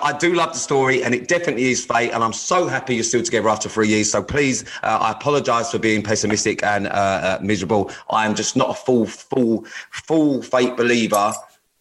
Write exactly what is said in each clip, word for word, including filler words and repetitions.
I do love the story, and it definitely is fate, and I'm so happy you're still together after three years. So please, uh, I apologise for being pessimistic and uh, uh, miserable. I am just not a full, full, full fate believer.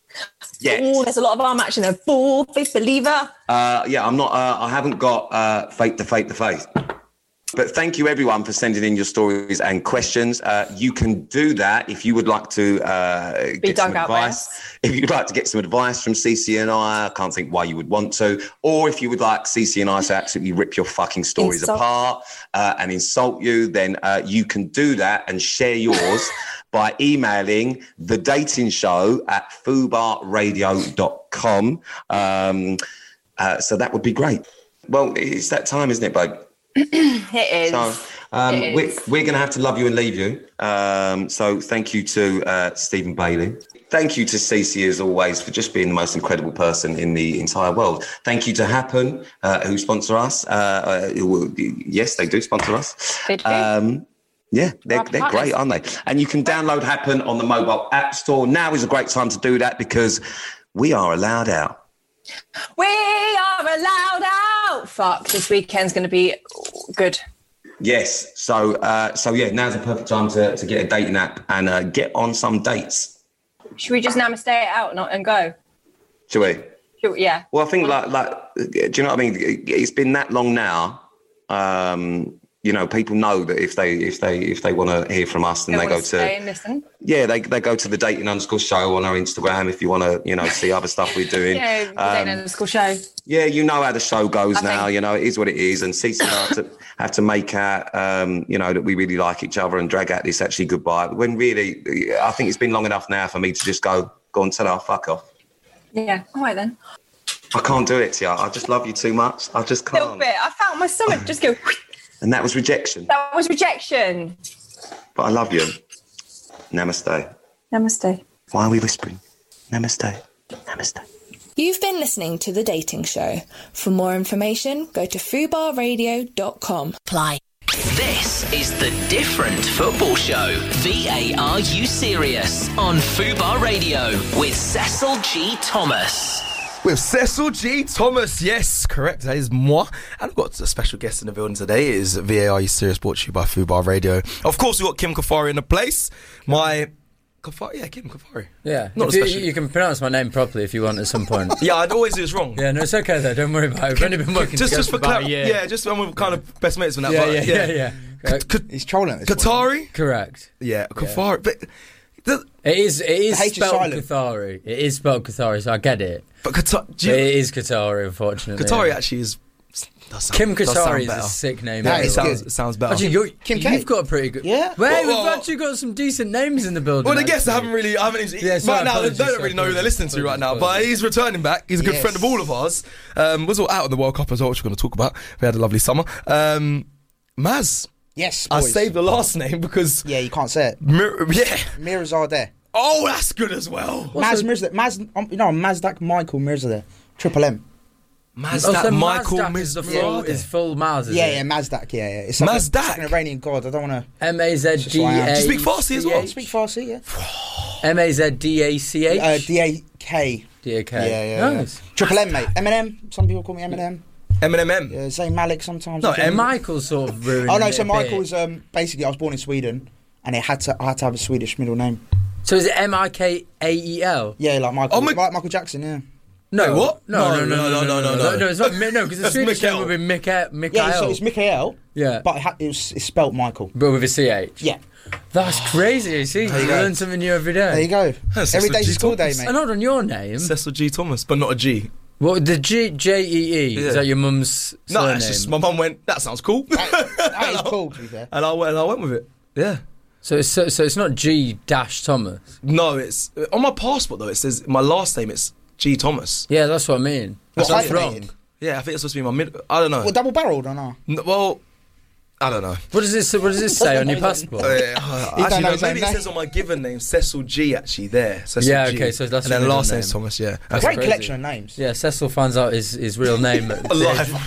Oh, there's a lot of arm action there. Full faith believer. Uh, yeah, I'm not. Uh, I haven't got uh, fate to fate to faith. But thank you, everyone, for sending in your stories and questions. Uh, you can do that if you would like to uh, get some advice. If you'd like to get some advice from C C and I, I can't think why you would want to. Or if you would like C C and I to absolutely rip your fucking stories insult. apart uh, and insult you, then uh, you can do that and share yours by emailing the dating show at fubar radio dot com. Um, uh, so that would be great. Well, it's that time, isn't it, babe? It is. So, um, it is. We're, we're going to have to love you and leave you. Um, so thank you to uh, Stephen Bailey. Thank you to Cece, as always, for just being the most incredible person in the entire world. Thank you to Happen, uh, who sponsor us. Uh, uh, yes, they do sponsor us. They do. Um, yeah, they're, they're great, aren't they? And you can download Happen on the mobile app store. Now is a great time to do that because we are allowed out. We are allowed out. Fuck, this weekend's going to be good. Yes. So, uh, so yeah, now's the perfect time to, to get a dating app and uh, get on some dates. Should we just namaste it out and, and go? Should we? Should we? Yeah. Well, I think like, like, do you know what I mean? It's been that long now. Um, you know, people know that if they if they if they want to hear from us, then they, they go to stay and listen. Yeah, they they go to the dating underscore show on our Instagram if you want to, you know, see other stuff we're doing. Yeah, the um, dating underscore show. Yeah, you know how the show goes I now. think. You know, it is what it is, and Cece and I have to, have to make out, um, you know, that we really like each other and drag out this actually goodbye. When really, I think it's been long enough now for me to just go go and tell her fuck off. Yeah. All right then. I can't do it, Tia. I just love you too much. I just can't. A little bit. I felt my stomach just go. And that was rejection. That was rejection. But I love you. Namaste. Namaste. Why are we whispering? Namaste. Namaste. You've been listening to The Dating Show. For more information, go to fubar radio dot com. Apply. This is The Different Football Show. V A R U Serious on Fubar Radio with Cecil G. Thomas. With Cecil G. Thomas, yes, correct, that is moi. And I've got a special guest in the building today. It is V A R U Serious, brought to you by Fubar Radio. Of course, we've got Kim Kafari in the place. My... Kafari? Yeah, Kim Kafari. Yeah, Not if you, special... you can pronounce my name properly if you want at some point. Yeah, I'd always do this wrong. Yeah, no, it's okay though, don't worry about it. We've only been working just, together just for about cla- a year. Yeah, just when we're kind of best mates from that. Yeah, but, yeah, yeah, yeah. yeah. K- K- He's trolling this Qatari? one. Correct. Yeah, Kafari. But... The, it is, it is The H is spelled silent. Qatari. It is spelled Qatari, so I get it. but Qatar... But it is Qatari, unfortunately. Qatari yeah. actually is... Does sound, Kim does sound Qatari is better. a sick name. That It is sounds, good. it sounds better. Actually, you're, Kim K. you've got a pretty good... Yeah. Wait, Well, we've well, actually got some decent names in the building. Well, the guests actually. haven't really, I haven't even, Yeah, sorry, right now, they apologies, don't sorry, really know who they're listening to right now, apologies. but he's returning back. He's a good Yes. friend of all of ours. Um, was all out in the World Cup as well, which we're going to talk about. We had a lovely summer. Um, Maz. Yes, I boys. saved the last name because... Yeah, you can't say it. Mir- yeah. Mirzadeh. Oh, that's good as well. Maz Mirzadeh. Maz, um, you know, Mazdak Michael Mirzadeh. Triple M. Mazdak Oh, so Michael Mazdak is the full, Mirzadeh. is full Maz, is Yeah, it? yeah, Mazdak, yeah, yeah. It's like Mazdak? A, it's like an Iranian god. I don't want to... M A Z D A... Do you speak Farsi as well? Speak Farsi, yeah. M A Z D A C H? Uh, D A K. D A K. Yeah, yeah, Nice. yeah. Triple M, mate. Eminem. Some people call me Eminem. Eminem M. Yeah, say Malik sometimes. No, I think. M- Michael sort of ruined Oh no, it so a Michael's bit. um basically I was born in Sweden and it had to I had to have a Swedish middle name. So is it M I K A E L? Yeah, like Michael Oh, my- like Michael Jackson, yeah. No, Wait, what? No, no, no, no, no, no, no, no. No, it's not. Mi- No, because the That's Swedish name Mikael. would be Mikael. Yeah, so Mikael. it's Mikael, Yeah, but it, ha- it was it's spelt Michael. but with a C H. Yeah. That's crazy. You see, you you go. learn something new every day. There you go. That's Every Cecil day's G. a school day, Thomas. mate. And hold on, your name. Cecil G. Thomas, but not a G. What the G J E E? Yeah. Is that your mum's No, surname? it's just my mum went, that sounds cool. That, that is cool, to be fair. And I went, and I went with it. Yeah. So it's so, so it's not G dash Thomas. No, it's on my passport though. It says my last name. It's G Thomas. Yeah, that's what I mean. What, That's hyphenated? wrong. Yeah, I think it's supposed to be my mid. I don't know. Well, double barreled or not? N- well, I don't know. What does this? What does this say on your passport? Uh, don't actually, know no, his maybe own it says on my given name Cecil G. Actually, there. Cecil Yeah, G. okay, so that's and your then middle last name. name's Thomas. Yeah, That's Great crazy. collection of names. Yeah, Cecil finds out his, his real name at the Alive. age,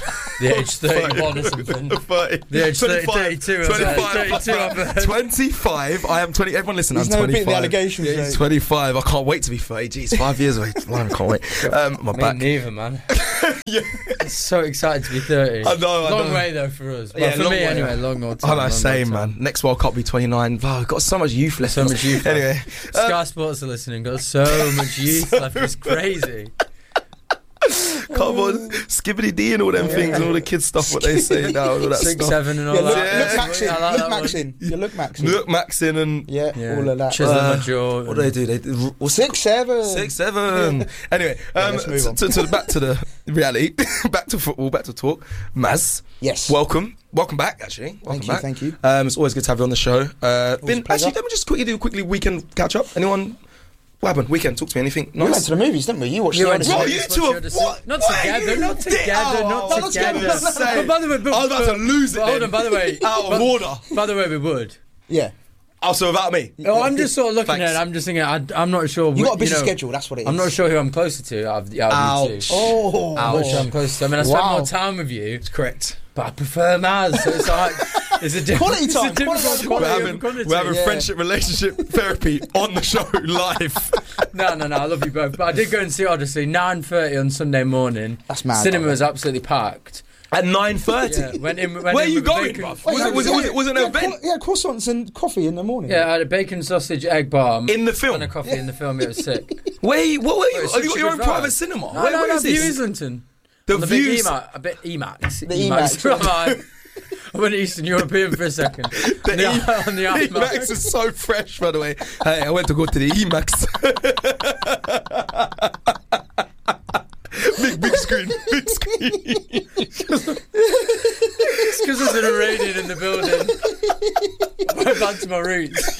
the age thirty-one or something. thirty. The age thirty, twenty-five, thirty-two. or twenty-five, thirty-two, I've heard. twenty-five. I am twenty. Everyone listen, He's I'm never twenty-five. beaten the allegations. Yeah, mate. twenty-five. I can't wait to be thirty. Jeez, five years away. I can't wait. Um, my Me back. neither, man. Yeah. So excited to be thirty. I know, I Long know. way though for us. Well, Yeah, for long me way. anyway, long old time. I long know, old same, time. man. Next World Cup be twenty-nine. Wow, we've got so much youth left. So much youth. Anyway, Sky um, Sports are listening. Got so much youth left. It's crazy. come on, Skibbity D and all them things, all the kids stuff, what they say now, all that Six, stuff. seven, and all Yeah, look, that. look Maxin. I like Look that one. Maxin. You look Maxin. Look, Maxin and Yeah, Yeah. all of that. Chisel Uh, my jaw. what do they do? They do what's Six, seven. Six, seven. Anyway, um, let's move on. to, to, back to the reality, back to football, back to talk. Maz, Yes. welcome, welcome back. Actually, welcome you, back. thank you. Um, it's always good to have you on the show. Uh, been a pleasure. actually, let me just quickly do quickly weekend catch up. Anyone? What happened? Weekend, talk to me. Anything We went nice? to the movies, didn't we? You watched You the went to Odyssey. Bro, the you movies, two what's are your decision? what? Not What? together, not Di- together, oh, not not together. together. But by the way, but, I was about to lose it. but hold then. on. By the way, Out of but- order. By the way, we would. Yeah. Also, without me. Oh, I'm just sort of looking Thanks. at it. I'm just thinking. I, I'm not sure. You wh- got a busy know, schedule, that's what it is. I'm not sure who I'm closer to. Out of, the- out of you Ouch. two. Oh. I'm not sure I'm closer to. I mean, I spend Wow. more time with you, Correct. but I prefer Maz. So it's like it's a different Quality it's a time, different quality time, We're quality of having, quantity. we're having Yeah. friendship relationship therapy on the show live. No, no, no. I love you both. But I did go and see Odyssey nine thirty on Sunday morning. That's mad, Cinema though. was absolutely packed. At nine thirty. Yeah, went in. Went Where in are you with going, bacon- bruv? Wait, Was yeah, it- was it- yeah, was it- was it an yeah, event? cro- Yeah, croissants and coffee in the morning. Yeah, I had a bacon sausage egg bar In the film? and a coffee in the film. It was sick. Where you, what were you? It's Have you such got a your good own vibe. private cinema? No, where, no, where no, is View this? Islington. The On the views. big EMAX, a bit EMAX. The EMAX. Right. I went Eastern European for a second. The on the, E- on the E-Max IMAX. is so fresh, by the way. Hey, I went to go to the E-Max. big, big screen, big screen. It's because there's an Iranian in the building. I went back to my roots.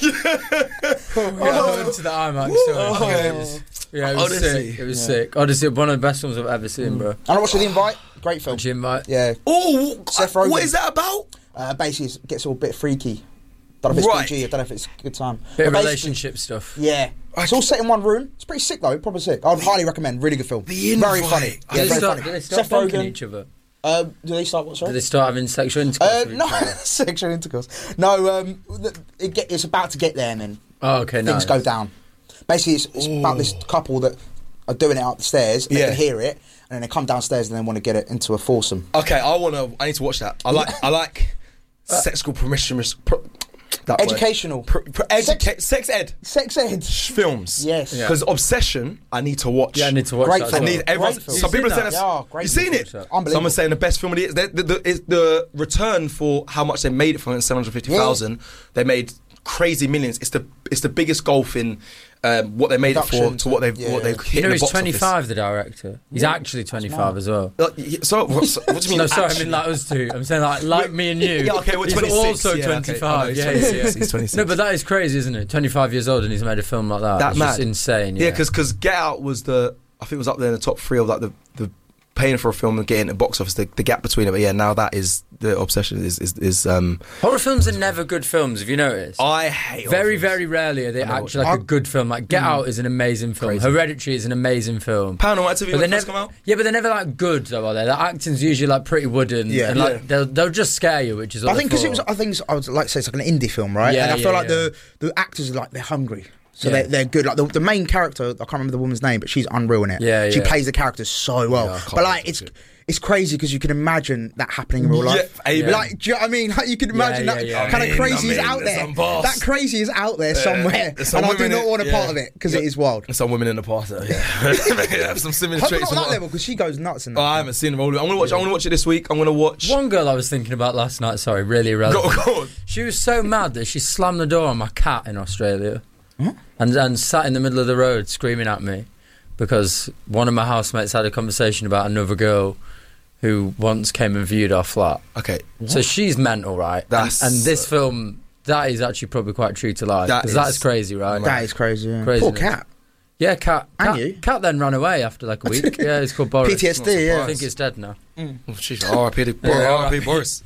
Oh, yeah, I went to the IMAX. Sorry. Yeah, it was, yeah, it was Odyssey. sick. It was sick. Odyssey, one of the best films I've ever seen, bro. And I watched The Invite. Great film. Jim, right? Yeah. Oh, Seth Rogen. what is that about? Uh, basically, it gets all a bit freaky. Don't know if it's Right. P G. I don't know if it's a good time. Bit of But basically- relationship stuff. Yeah. It's all set in one room. It's pretty sick though. Proper sick. I'd highly recommend. Really good film. The Very Invite. funny. Did Did Yeah, they very start, funny. did they start Seth bonking Rogen. each other? Uh, do they start what? Sorry. Did they start having sexual intercourse Uh, with each no, other? sexual intercourse. No, um, th- it get, it's about to get there, man. Oh, okay, Things nice. go down. Basically, it's, it's about this couple that are doing it up the stairs. And Yeah. They can hear it, and then they come downstairs and they want to get it into a foursome. Okay, I want to. I need to watch that. I like. I like. Sexual promiscuous. Pro, that word. Educational. Pro, pro, educa- Sex- sex ed Sex ed. films. Yes. Yeah. Because Obsession, I need to watch. Yeah, I need to watch Great that as I film. well. need everyone. Great film. Some You've people are seen saying that? that's. Yeah, great You seen film. it? Unbelievable. Someone's saying the best film of the year. The, the, the, it's the return for how much they made it from seven hundred fifty thousand. They made crazy millions. It's the it's the biggest gulf in um, what they made it for Production to what they to- what yeah. they hit You know, in the he's box twenty-five, office. the director. He's actually twenty-five as well. Uh, y- so what, so what do you mean? No, sorry, I actually? mean like us two. I'm saying like like me and you. Yeah, okay, we're he's twenty-six. also yeah, okay. twenty-five. Oh, no, yeah, he's yeah, twenty-six, yeah. he's twenty-six. No, but that is crazy, isn't it? twenty-five years old and he's made a film like that. That it's mad. just insane. Yeah, Yeah, because Get Out was the I think it was up there in the top three of like the, the paying for a film and getting a box office, the, the gap between it. But yeah, now that is the obsession is is, is um. horror films are never good films. Have you noticed? I hate Very, horror films. very rarely are they know. actually like a good film. Like Get Out is an amazing film. Crazy. Hereditary is an amazing film. Paranormal Activity But when they it first never, come out. yeah, but they're never like good though, are they? The acting's usually like pretty wooden, Yeah. and like Yeah. they'll they'll just scare you, which is. What I think because they're it was, for. I think it's, I would like to say it's like an indie film, right? Yeah, and I yeah, feel like yeah. the the actors are like they're hungry, so Yeah. they they're good. Like the, the main character, I can't remember the woman's name, but she's unreal in it. Yeah, she yeah. plays the character so well. Yeah, I can't but like watch it's it. it's crazy because you can imagine that happening in real life. Yeah, yeah. Like, do you know what I mean? Like, you can imagine yeah, that yeah. kind I of mean, crazy I is mean, out there's there. some boss. That crazy is out there somewhere, there's some and I do women not in- want a yeah. part of it because it is wild. There's some women in the past that yeah, have some similar Hopefully traits. not at and that level because she goes nuts in that. Oh, I haven't seen them all. I'm gonna watch. I'm gonna watch it this week. I'm gonna watch. One girl I was thinking about last night. Sorry, really irrelevant. Go, go on. She was so mad that she slammed the door on my cat in Australia, and and sat in the middle of the road screaming at me because one of my housemates had a conversation about another girl who once came and viewed our flat. Okay. So she's mental, right? That's- and, and this film, that is actually probably quite true to life That because is- that's crazy, right? That is crazy. Yeah. Crazy, Poor isn't it? cat. Yeah, cat. And cat, you? cat then ran away after like a week. Yeah, it's called Boris. P T S D. I Yeah. think it's dead now. Oh, jeez. R I P to- Yeah, R I P Boris.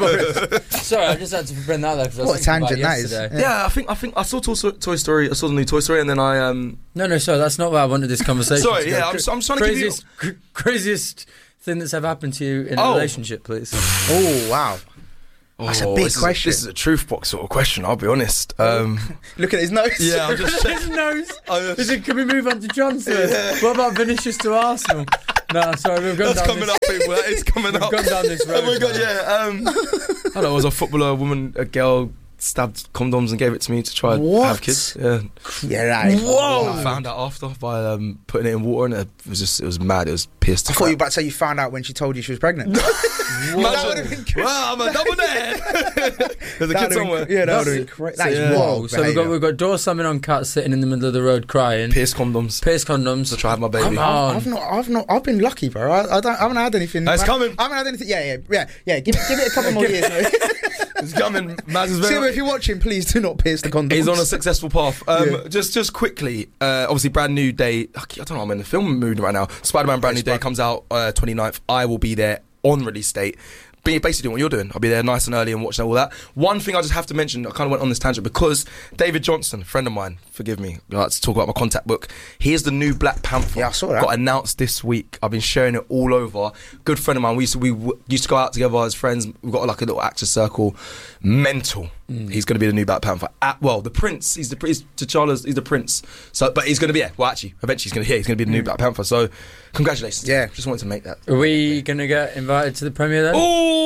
Sorry, I just had to bring that there because I was What a thinking about tangent that is. yesterday. Yeah, I think I think I saw Toy Story- Toy Story. I saw the new Toy Story, and then I um. No, no, sorry, that's not where I wanted this conversation. Sorry, to go. yeah, I'm just- I'm just trying to give you- craziest, cr- craziest thing that's ever happened to you in a Oh. relationship, please? Oh wow, that's Oh, a big this is question. this is a truth box sort of question. I'll be honest. Um, Look at his nose. yeah, I'm just checking. His nose. I just- Is it, can we move on to Johnson? What about Vinicius to Arsenal? No, sorry, we've gone That's down coming this. up, people. That is coming We've up. gone down this road. Oh my god, now. yeah. Um, I don't know. I was a footballer, a woman, a girl stabbed condoms and gave it to me to try and What? have kids. Yeah. Yeah, that is Whoa! wild. I found out after by um, putting it in water, and it was just it was mad. It was pissed. I thought you were about to say you found out when she told you she was pregnant. Imagine, That would've been crazy. well, I'm a double dad. There's a That kid would've been somewhere. cra- Yeah, that That's would have it. been crazy. So, That is yeah. wild. So we've got behaviour. we've got door slamming on Cat sitting in the middle of the road crying. Pierce condoms Pierce condoms. to try and have my baby. Come on. I've not, I've not, I've been lucky, bro. I, I don't, I haven't had anything. That's I, coming. I haven't had anything. Yeah, yeah, yeah, yeah. Give, give it a couple more years. Mate. It's coming. Maz is Silver, very. if you're watching, please do not pierce the condoms. He's on a successful path. Um, Yeah. Just, just quickly. Uh, obviously, brand new day. I don't know. I'm in the film mood right now. Spider-Man brand new day comes out uh, twenty-ninth. I will be there on release date. Be basically doing what you're doing. I'll be there nice and early and watching all that. One thing I just have to mention, I kind of went on this tangent because David Johnson, a friend of mine, forgive me, I like to talk about my contact book. He is the new Black Panther. Yeah, I saw that. Got announced this week. I've been sharing it all over. Good friend of mine. We used to we w- used to go out together as friends. We've got like a little actor circle. Mental. Mm. He's going to be the new Black Panther. At, well, the Prince. He's the he's T'Challa's. He's the Prince. So, but he's going to be yeah. Well, actually, eventually he's going to yeah, he's going to be the new Black Panther. So, congratulations. Mm. Yeah. Just wanted to make that. Are we going to get invited to the premiere then?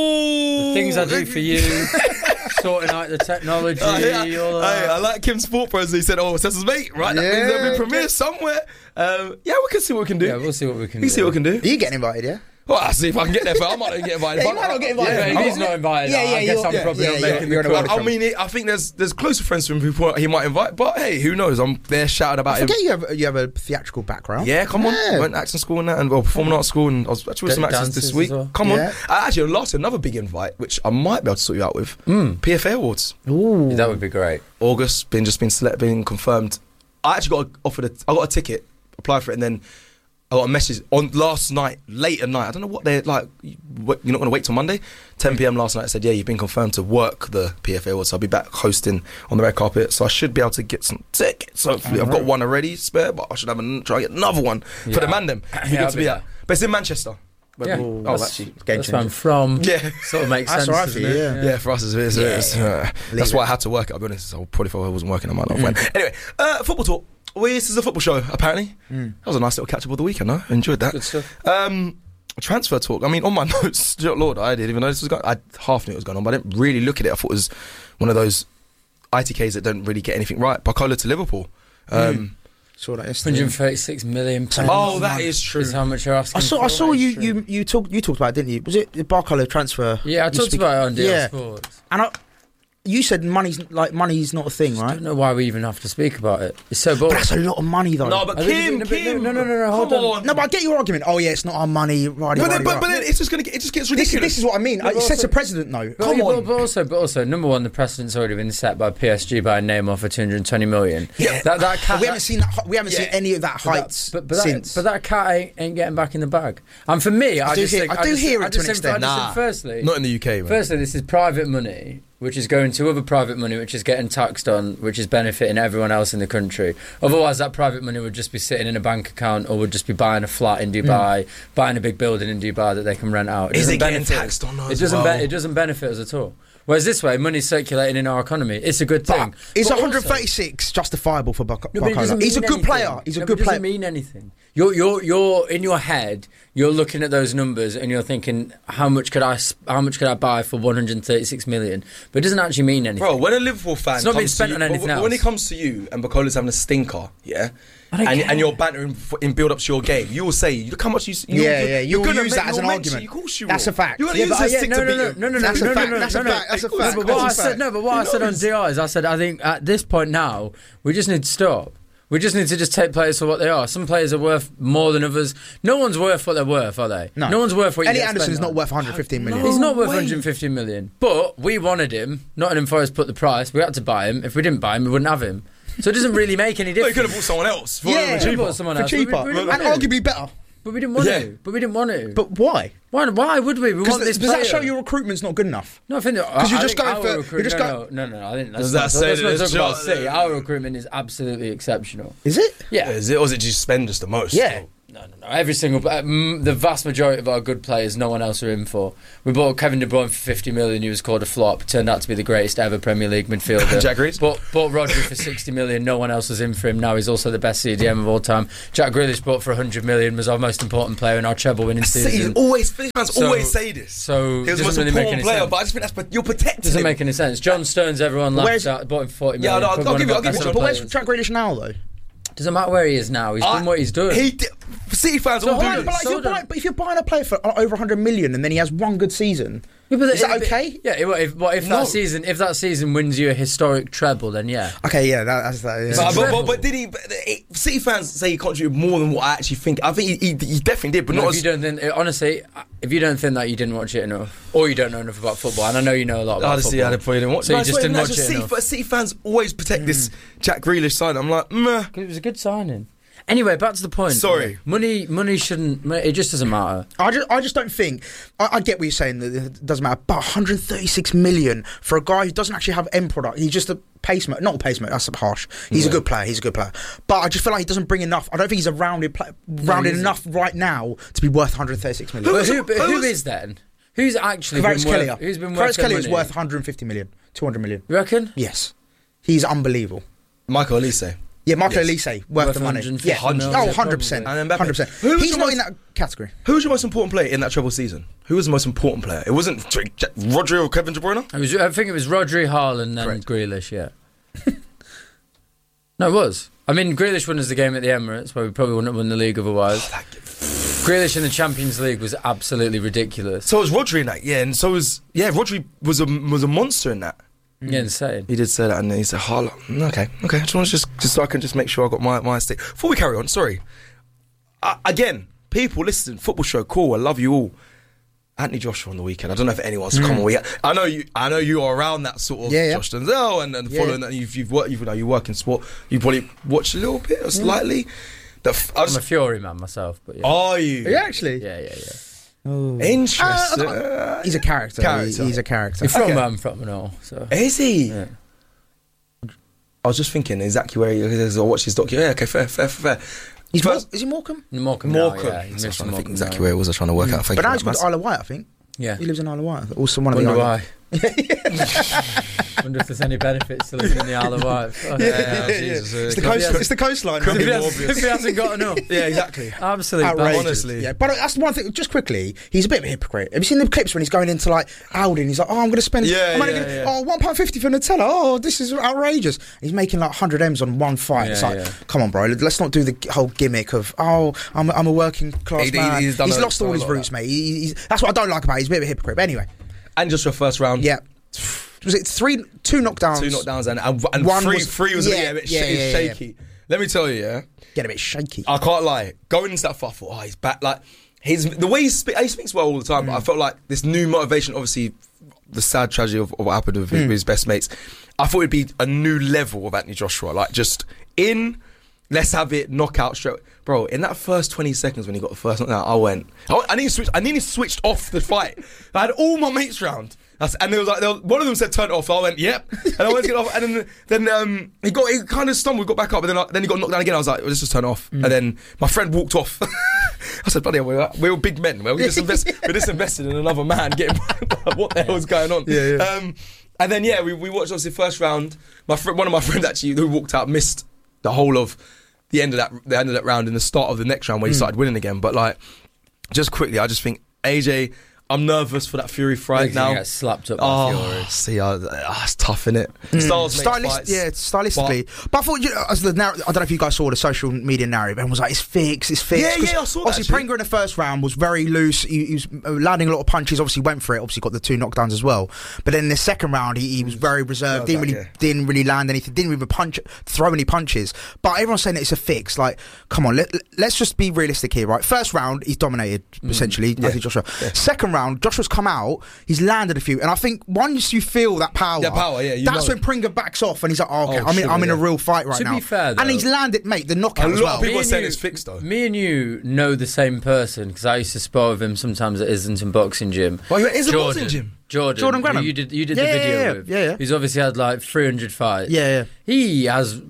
Oh, The things I do for you, sorting out the technology, Uh, yeah. all of Hey, that. I like Kim Sport Bros. He said, "Oh, Cecil's mate, right? That Yeah. means there'll be premiere somewhere." Um, yeah, we can see what we can do. Yeah, we'll see what we can we do. see what we can do. Are you getting invited? Yeah. Well, I'll see if I can get there. But I might not get invited. Yeah, If you I- might not get invited. Yeah, if I'm he's not invited, Yeah, yeah, I guess you're- I'm yeah, probably yeah, not yeah, making you're the on a cut. world I mean, it, I think there's there's closer friends to him who he might invite, but hey, who knows? I'm there shouting about I him. forget you have you have a theatrical background. Yeah, come on. Yeah. Went to acting school and that, and well, performing arts school, and I was actually with some actors Dances this as week. well. Come on. Yeah. Uh, actually, last another big invite, which I might be able to sort you out with. P F A Awards, Ooh. That would be great. August, been just been select, been confirmed. I actually got offered a, I got a ticket, applied for it, and then I got a message on last night, late at night. I don't know what they're like. you- what- You're not going to wait till Monday, ten p.m. last night. I said, yeah, you've been confirmed to work the P F A Awards. So I'll be back hosting on the red carpet. So I should be able to get some tickets. Hopefully, I've got one already spare, but I should have an, try and get another one for Yeah. the man. Them, It'd be Yeah, good I'll to be be there. at. But it's in Manchester. But- Yeah. oh, That's- actually, Game That's where I'm changer. from. Yeah. Sort of makes That's sense. all right for doesn't you, it? yeah. Yeah, for us it's, it's, it's, uh, that's Leave why it. I had to work it. I'll be honest. I probably thought I wasn't working. I might not have went. Anyway, uh, football talk. Well, this is a football show. Apparently, that was a nice little catch up of the weekend. I enjoyed that. Good stuff. Um, transfer talk. I mean, on my notes, dear Lord, I didn't even know this was going. I half knew it was going on, but I didn't really look at it. I thought it was one of those I T Ks that don't really get anything right. Barcola to Liverpool. Um, Saw that yesterday. one hundred thirty-six million pounds. Oh, that is true. Is how much you're asking I saw. for. I saw That you. is true. You you talked. You talked about it, didn't you? Was it the Barcola transfer? Yeah, I You talked speak- about it on D L Yeah. Sports. And I, you said money's like money's not a thing, I right? don't know why we even have to speak about it. It's so But boring. that's a lot of money, though. no, but I think Kim, it's- no, Kim, no, no, no, no, hold come on. on. No, but I get your argument. Oh yeah, it's not our money, right? but, then, but, but then it's just gonna get. It just gets this, is, ridiculous. this is what I mean. Yeah, It but sets also- a precedent, though. But, Come yeah, on. but, but also, but also, number one, the precedent's already been set by P S G by Neymar for two hundred twenty million. Yeah. that that cat, we haven't seen that. We haven't Yeah. seen any of that but that- heights but, but that, since. but that cat ain't, ain't getting back in the bag. And for me, I, I do just hear- think, I do just, hear I it to just an think, I extent. just Nah. think firstly, Not in the U K, man. Firstly, this is private money, which is going to other private money, which is getting taxed on, which is benefiting everyone else in the country. Otherwise, that private money would just be sitting in a bank account, or would just be buying a flat in Dubai, buying a big building in Dubai that they can rent out. Is doesn't it getting benefit- taxed on It as doesn't. well? Be, it doesn't benefit us at all. Whereas this way, money's circulating in our economy. It's a good thing. But is But one hundred also- thirty-six justifiable for Barcola? No, but it doesn't He's a mean good anything. player. He's a No, good but it player. doesn't mean anything. You're, you're, you're in your head. You're looking at those numbers and you're thinking, how much could I, sp- how much could I buy for one hundred thirty-six million? But it doesn't actually mean anything. Bro, when a Liverpool fan It's not being comes spent to you, on anything but when else. it comes to you and Bacola's having a stinker, yeah, I don't and, care. and you're bantering f- in build up to your game, you will say, look how much you. you Yeah, you're, yeah, you'll you're gonna use make- that as you'll an mention- argument. Of course you That's will. a fact. You're gonna Yeah, use but this I- stick no, to no, beat no, him. no, no, That's no, a no, fact. no, That's a no, no. fact. That's a No, fact. but what I That's a said, fact. no, but what I said on D R is, I said, I think at this point now, we just need to stop. We just need to just take players for what they are. Some players are worth more than others. No one's worth what they're worth, are they? No. one's worth what you Ellie get Anderson's spent not on. worth one hundred fifteen million. He's not worth way. one hundred fifty million. But we wanted him. Nottingham Forest put the price. We had to buy him. If we didn't buy him, we wouldn't have him. So it doesn't really make any Well, you difference. could have bought someone else. For Yeah, yeah, we cheaper. bought someone For else. cheaper. But we, we And didn't want to. arguably better. But we didn't want Yeah. to. But we didn't want to. But why? why? Why would we? We want Because this does that player. show your recruitment's not good enough? No, I think that- Because you're I just think going our for- recruit- you're just no, going- no, no, no. I think that's Does not, that say let's that not it's talk about just- City. Our recruitment is absolutely exceptional. Is it? Yeah. Is it, or is it just spend just the most? Yeah. No, no, no. Every single, um, the vast majority of our good players, no one else are in for. We bought Kevin De Bruyne for fifty million. He was called a flop. Turned out to be the greatest ever Premier League midfielder. Jack Grealish. Bought, bought Rodri for sixty million. No one else was in for him. Now he's also the best C D M of all time. Jack Grealish bought for one hundred million. Was our most important player in our treble-winning season. Always, fans So- always say this. So He was the doesn't most really make important any player, sense. but I just think that's but you're protecting Doesn't him. make any sense. John Stones, everyone laughs Where's- at, bought him for forty Yeah, million. no, I'll- Probably I'll one give of you- our I'll give best you- But where's players. Jack Grealish now, though? Doesn't matter where he is now. He's I- doing what he's doing. He did, City fans all do Right, this. but, like, if So you're do- buying, but if you're buying a player for uh, over one hundred million and then he has one good season, Yeah, but is that it- okay? Yeah. If, if, what if No. that season, if that season wins you a historic treble, then yeah. Okay, yeah, that, that's that. Yeah. But, but, treble. but, but did he? But it, City fans say he contributed more than what I actually think. I think he, he, he definitely did, but No, not if as. you don't think, honestly, if you don't think that, you didn't watch it enough, or you don't know enough about football, and I know you know a lot about Honestly, football. I probably didn't watch. So you No, just it's didn't not- watch it's it just City, enough. but City fans always protect this Jack Grealish sign. I'm like, meh. It was a good signing. Anyway, back to the point. Sorry. money, money shouldn't. It just doesn't matter. I just, I just don't think. I, I get what you're saying that it doesn't matter, but one hundred thirty-six million for a guy who doesn't actually have end product. He's just a pacemaker, not a pacemaker. That's harsh. He's a good player. He's a good player, but I just feel like he doesn't bring enough. I don't think he's a rounded, play, rounded he isn't. enough right now to be worth one hundred thirty-six million. But who, but who who was- is then? Who's actually Kvaratskhelia. been worth? Who's been worth? Kvaratskhelia is money? worth one hundred fifty million, two hundred million. You reckon? Yes, he's unbelievable. Michael Olise. Yeah, Michael Yes. Elise, worth, Worth the money. one hundred fifty Yeah, million, oh, yeah, one hundred percent. probably. And Mbappe. one hundred percent. Who was He's the not most- in that category. Who was your most important player in that treble season? Who was the most important player? It wasn't Rodri or Kevin De Bruyne. It was, I think it was Rodri, Haaland, then Correct. Grealish. Yeah. No, it was. I mean, Grealish won us the game at the Emirates, where we probably wouldn't have won the league otherwise. Grealish in the Champions League was absolutely ridiculous. So was Rodri in that, yeah, and so was yeah. Rodri was a was a monster in that. Yeah, insane. He did say that, and then he said, "Haaland." Okay, okay. I just want to just just so I can just make sure I got my my stick. Before we carry on, sorry. Uh, again, people, listen, football show, cool. I love you all. Anthony Joshua on the weekend. I don't know if anyone's come on. We, I know you. I know you are around that sort of Yeah, yeah. Josh Denzel and, and Yeah, following yeah. that. You've you've worked. You've, you know, you work in sport. You probably watch a little bit or slightly. The f- I I'm just, a Fury man myself, but yeah. are you? Yeah, actually. Yeah, yeah, yeah. Interesting. Uh, He's a character. Character. He- He's a character. You're from Okay. where I'm from and all, so. Is he? Yeah. I was just thinking exactly where he is. I watched his docu. Yeah, okay, fair, fair, fair. He's First- Mor- is he Morecambe? Morecambe, Morecambe. now, yeah. He's That's what I moved was to trying to think Morecambe exactly now. where it was. I was trying to work out. Thank But you now he's very got much. Isle of Wight, I think. Yeah. He lives in Isle of Wight. Also one of Wonder the why. islands. Wonder if there's any benefits to living in the Isle of Wight. Fuck yeah, Jesus. It's the, Could be coast, as- it's the coastline. could If be he, more has, obvious. if he hasn't got enough. Yeah, exactly. Absolutely. Outrageous. honestly. Yeah, but that's one thing. Just quickly, he's a bit of a hypocrite. Have you seen the clips when he's going into like Aldi and he's like, "Oh, I'm going to spend, Yeah, I'm only yeah, gonna, yeah. oh, one pound fifty for Nutella. Oh, this is outrageous." He's making like one hundred M's on one fight. it's Yeah, like, yeah. come on, bro. Let's not do the whole gimmick of, "Oh, I'm, I'm a working class He- he- man." he's done a- lost done all a his lot of roots, that. mate. He, he's, that's what I don't like about him. He's a bit of a hypocrite. But anyway, And just your first round. yeah. Was it three, two knockdowns? Two knockdowns and and, and One three was- three was yeah, a, yeah, a bit yeah, sh- yeah, yeah. shaky. Let me tell you, yeah. Get a bit shaky. I can't lie. Going into that fight, I thought, oh, he's back. Like his the way he, spe- he speaks well all the time. But I felt like this new motivation. Obviously, the sad tragedy of, of what happened with, his- with his best mates. I thought it'd be a new level of Anthony Joshua. Like just in, let's have it knockout straight. Bro, in that first twenty seconds when he got the first knockout, I went. I, I need to switch. I nearly switched off the fight. I had all my mates round. That's, and there was like there was, one of them said turn it off. So I went yep, and I went to get off. And then then um, he got he kind of stumbled, got back up, but then I, then he got knocked down again. I was like, let's just turn it off. And then my friend walked off. I said, buddy, we're, we're all big men. We're just, invest, we're just invested in another man. Getting what the hell is going on? Yeah, yeah. Um, and then yeah, we, we watched obviously the first round. My friend, one of my friends actually who walked out missed the whole of the end of that the end of that round and the start of the next round where he started winning again. But like, just quickly, I just think A J. I'm nervous for that Fury fight He's gonna now. get slapped up by Oh, Fury. see, uh, uh, it's tough, innit? Styles make Stylist, fights. yeah, stylistically. But, I thought, you know, as the narr- I don't know if you guys saw the social media narrative, everyone was like, "It's fixed, it's fixed." Yeah, 'Cause yeah, I saw that, Obviously, actually. Prenger in the first round was very loose. He, he was uh, landing a lot of punches. Obviously, went for it. Obviously, got the two knockdowns as well. But then in the second round, he, he was very reserved. Yeah, Didn't that, really, yeah. didn't really land anything. Didn't even punch, throw any punches. But everyone's saying that it's a fix. Like, come on, let, let's just be realistic here, right? First round, he's dominated essentially. I think Joshua. Second round, Joshua's come out. He's landed a few, and I think once you feel that power, Yeah, power, yeah, you that's know. when Pringer backs off, and he's like, oh, "Okay, Oh, I'm in, sure, I'm in a yeah. real fight right To now." be fair, and though- he's landed, mate, the knockout A as lot well. of people Me are and saying you- it's fixed though. Me and you know the same person because I used to spar with him sometimes at Islington Boxing Gym. Well, you were at Islington Jordan, Boxing Gym? Jordan, Jordan who Granham? You did you did Yeah, the yeah, video yeah, with. yeah, yeah. He's obviously had like three hundred fights. Yeah, yeah. He has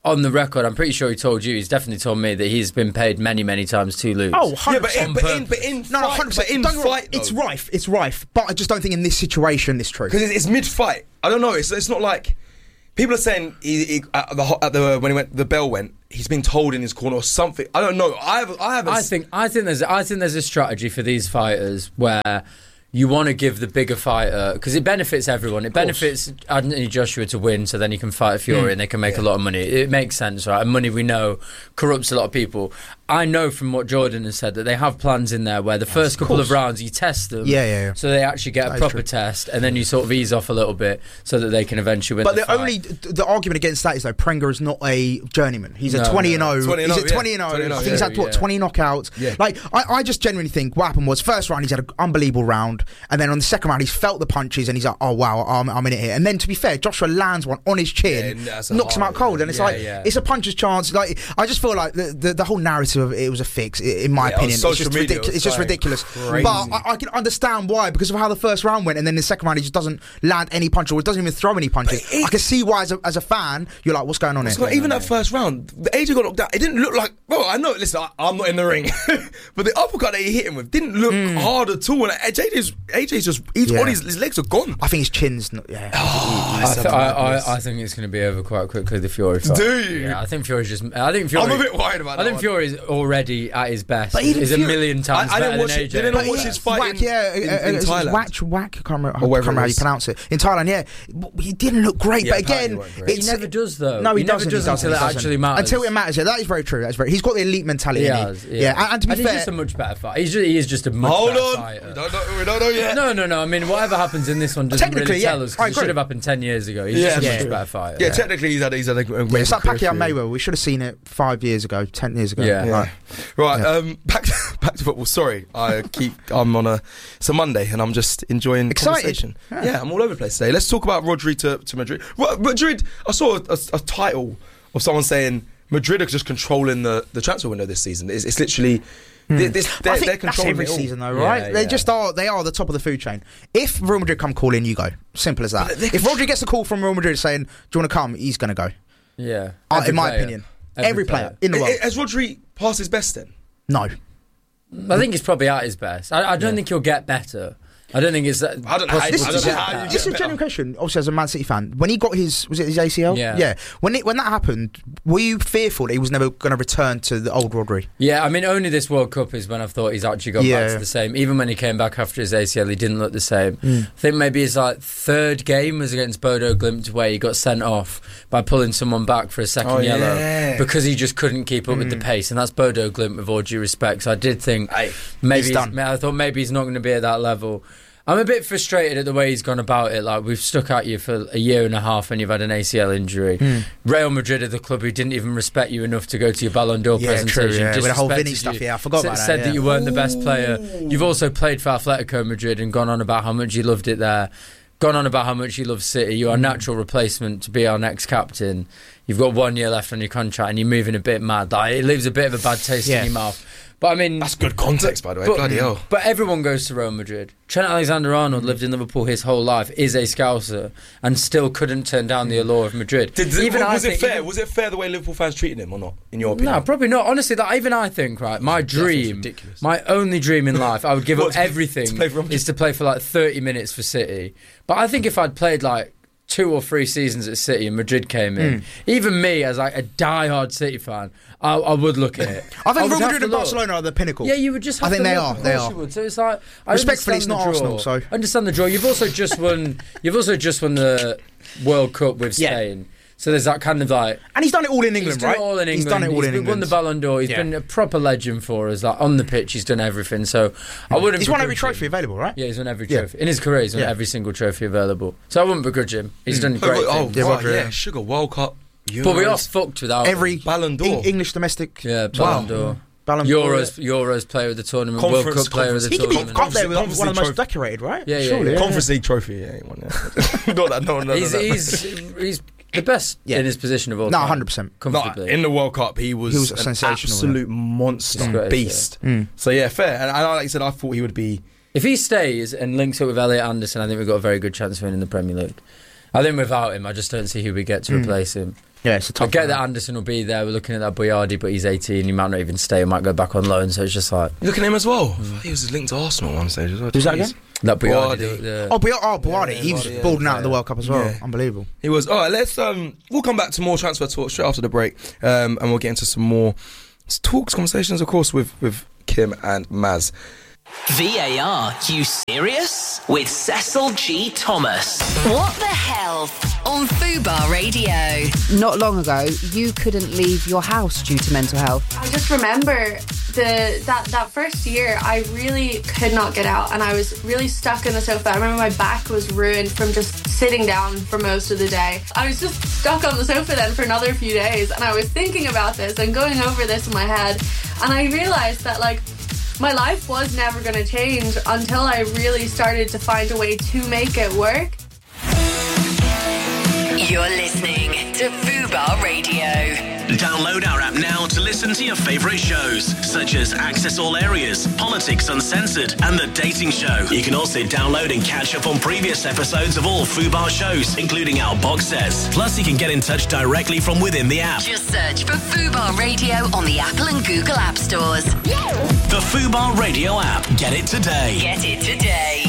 on the record, I'm pretty sure he told you. He's definitely told me that he's been paid many, many times to lose. Oh, Yeah, but in, but in, but in no, no, fight, one hundred percent. but in Don't get me wrong, fight, it's though. rife. It's rife. But I just don't think in this situation it's true. Because it's, it's mid-fight. I don't know. It's it's not like people are saying he, he, at the at the when he went the bell went. He's been told in his corner or something. I don't know. I have I haven't. I think I think there's I think there's a strategy for these fighters where you want to give the bigger fighter, because it benefits everyone. It benefits Anthony Joshua to win, so then he can fight Fury mm. and they can make yeah. a lot of money. It makes sense, right? And money, we know, corrupts a lot of people. I know from what Jordan has said that they have plans in there where the yes, first couple of, of rounds you test them, yeah, yeah, yeah. so they actually get that a proper test, and then you sort of ease off a little bit so that they can eventually win. But the, the fight. only the argument against that is though Prenga is not a journeyman. He's no, a twenty and oh. He's a twenty and oh. I think he's had what twenty knockouts. Yeah. Like I, I just genuinely think what happened was first round he's had an unbelievable round, and then on the second round he's felt the punches and he's like, oh wow, I'm, I'm in it here. And then to be fair, Joshua lands one on his chin, yeah, knocks him out cold, and it's yeah, like yeah. it's a puncher's chance. Like I just feel like the the, the whole narrative of it was a fix. In my yeah, opinion, it's just, ridic- it's just ridiculous. Crazy. But I, I can understand why, because of how the first round went, and then the second round he just doesn't land any punch or doesn't even throw any punches. It, I can see why, as a, as a fan, you're like, what's going on here? Going, even that first round, the A J got knocked out. It didn't look like. Well, I know. Listen, I, I'm not in the ring, but the uppercut that he hit him with didn't look mm. hard at all. And A J's, A J's just, his yeah. bodies, his legs are gone. I think his chin's. Not, yeah. Oh, I, th- I, I, I think it's going to be over quite quickly. The Fury fight. Do you? Yeah, I think Fury's just. I think Fury. I'm a bit worried about I that. think Fury's already at his best. But he's a million times I, I better didn't watch than it, A J. Did I not watch his fight whack, in, yeah, in, uh, in uh, Thailand? Whack, whack, I can't remember, I can't remember how you pronounce it. In Thailand, yeah. He didn't look great, yeah, but again... He never does, though. No, he, he doesn't, never does he until doesn't, it actually matters. Until it matters, yeah. That is very true. That's very. He's got the elite mentality, he he? has, yeah. yeah. And, and to be and fair... he's just a much better fighter. He's just, he is just a much Hold better on. fighter. We don't know, we don't know yet. No, no, no. I mean, whatever happens in this one doesn't really yeah, tell us, because it should have happened ten years ago. He's yeah, just a yeah. much better fighter. Yeah, yeah, technically he's had, he's had a great yeah, it's like Pacquiao Mayweather. We should have seen it five years ago, ten years ago. Yeah. yeah. Right. Right. Yeah. Um, back, to, back to football. Sorry. I keep... I'm on a... It's a Monday and I'm just enjoying Excited. conversation. Yeah. yeah, I'm all over the place today. Let's talk about Rodri to, to Madrid. Madrid, I saw a, a, a title of someone saying Madrid are just controlling the, the transfer window this season. It's, it's literally... Hmm. This, this, they're, I think they're that's controlling every it all. season though, right? Yeah, they yeah. just are. They are the top of the food chain. If Real Madrid come calling, you go. Simple as that. If Rodri gets a call from Real Madrid saying, "Do you want to come?" He's going to go. Yeah. Uh, in my player. opinion, every, every player. player in the world. Has Rodri passed his best then? No. I think he's probably at his best. I, I don't yeah. think he'll get better. I don't think it's that. I don't know. How, this I don't know how you this is a genuine question. Obviously, as a Man City fan, when he got his, was it his A C L? Yeah. Yeah. When it, when that happened, were you fearful that he was never going to return to the old Rodri? Yeah, I mean, only this World Cup is when I've thought he's actually gone yeah. back to the same. Even when he came back after his A C L, he didn't look the same. Mm. I think maybe his like third game was against Bodo Glimt, where he got sent off by pulling someone back for a second oh, yellow yeah. because he just couldn't keep up mm. with the pace, and that's Bodo Glimt with all due respect. So I did think Aye. maybe he's he's, I thought maybe he's not going to be at that level. I'm a bit frustrated at the way he's gone about it. Like, we've stuck at you for a year and a half and you've had an A C L injury. Mm. Real Madrid are the club who didn't even respect you enough to go to your Ballon d'Or yeah, presentation. True, yeah. With the whole Vinny you, stuff, yeah, I forgot said, about that. Said yeah. that you weren't the best player. You've also played for Atletico Madrid and gone on about how much you loved it there. Gone on about how much you love City. You are a natural replacement to be our next captain. You've got one year left on your contract and you're moving a bit mad. Like, it leaves a bit of a bad taste yeah. in your mouth. But I mean, that's good context, by the way. But, Bloody hell. But everyone goes to Real Madrid. Trent Alexander-Arnold lived in Liverpool his whole life, is a Scouser, and still couldn't turn down the allure of Madrid. Did, even was I it fair? Even, was it fair the way Liverpool fans treated him, or not? In your opinion? No, probably not. Honestly, that even I think, right, my dream, my only dream in life, I would give up everything, to is to play for like thirty minutes for City. But I think if I'd played like two or three seasons at City and Madrid came in, mm. even me as like a die-hard City fan, I, I would look at it. I think I Real Madrid and Barcelona are the pinnacle. Yeah, you would just have I think to they look. are. Of they course are. You would. So it's like, I respectfully, it's not the Arsenal. So understand the draw. You've also just won. You've also just won the World Cup with Spain. Yeah. So there's that kind of like, and he's done it all in England, he's done right? It all in England. He's done it all he's in England. Won the Ballon d'Or. He's yeah. been a proper legend for us. Like on the pitch, he's done everything. So I wouldn't. He's won every trophy him. available, right? Yeah, he's won every trophy yeah. in his career. He's won yeah. every single trophy available. So I wouldn't begrudge him. He's mm. done great. Oh, things. yeah, right, yeah, Sugar World Cup. Euros. But we are fucked without every Ballon d'Or, e- English domestic. Yeah, Ballon d'Or. Wow. Ballon Euros, Euros player of the tournament, Conference, World Cup player of the he tournament. He could be up there with one of the most decorated, right? Yeah, yeah. Surely, yeah. yeah. Conference League trophy, yeah, he won that. Not that, no, no, he's, no, no. he's, he's the best yeah. in his position of all no, time. one hundred percent. Comfortably. No, in the World Cup, he was, he was a an sensational absolute yeah. monster, mm. beast. Yeah. Mm. So yeah, fair. And I, like you said, I thought he would be. If he stays and links up with Elliot Anderson, I think we've got a very good chance of winning the Premier League. I think without him, I just don't see who we get to mm. replace him. Yeah, it's a tough I get one. that Anderson will be there. We're looking at that Boyardi, but he's eighteen. He might not even stay. He might go back on loan. So it's just like You look at him as well. Mm. He was linked to Arsenal at one stage as well. Who's that again? that Boyardi. Boyardi. the- the- Oh, Boyardi, oh, Boyardi. Yeah, he was Boyardi, yeah, balling out yeah. at the World Cup as well. Yeah. Unbelievable. He was. All right, let's. Um, we'll come back to more transfer talk straight after the break, um, and we'll get into some more talks, conversations, of course, with with Kim and Maz. V A R, you serious? With Cecil G. Thomas. What the hell? On Fubar Radio. Not long ago, you couldn't leave your house due to mental health. I just remember the that, that first year, I really could not get out and I was really stuck in the sofa. I remember my back was ruined from just sitting down for most of the day. I was just stuck on the sofa then for another few days and I was thinking about this and going over this in my head, and I realised that, like, my life was never going to change until I really started to find a way to make it work. You're listening to Fubar Radio. Download our app now to listen to your favourite shows, such as Access All Areas, Politics Uncensored, and The Dating Show. You can also download and catch up on previous episodes of all Fubar shows, including our box sets. Plus, you can get in touch directly from within the app. Just search for Fubar Radio on the Apple and Google App Stores. The Fubar Radio app. Get it today. Get it today.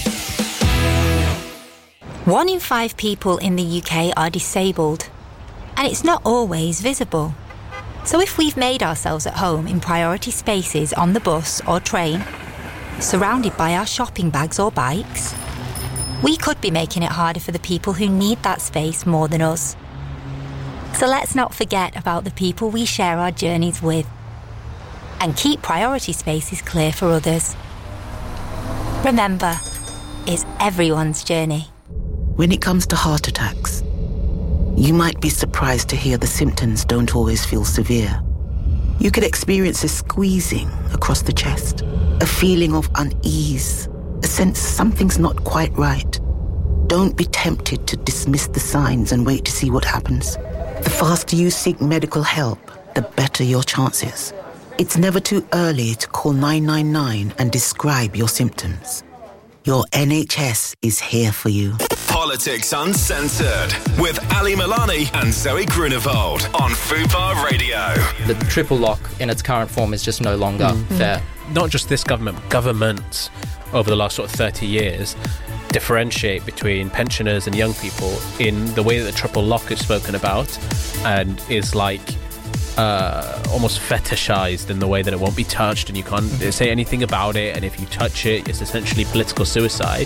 One in five people in the U K are disabled, and it's not always visible. So if we've made ourselves at home in priority spaces on the bus or train, surrounded by our shopping bags or bikes, we could be making it harder for the people who need that space more than us. So let's not forget about the people we share our journeys with, and keep priority spaces clear for others. Remember, it's everyone's journey. When it comes to heart attacks, you might be surprised to hear the symptoms don't always feel severe. You could experience a squeezing across the chest, a feeling of unease, a sense something's not quite right. Don't be tempted to dismiss the signs and wait to see what happens. The faster you seek medical help, the better your chances. It's never too early to call nine nine nine and describe your symptoms. Your N H S is here for you. Politics Uncensored with Ali Milani and Zoe Grunewald on Fubar Radio. The triple lock in its current form is just no longer Mm. fair. Not just this government, governments over the last sort of thirty years differentiate between pensioners and young people in the way that the triple lock is spoken about and is like uh, almost fetishized in the way that it won't be touched and you can't mm-hmm. say anything about it, and if you touch it, it's essentially political suicide.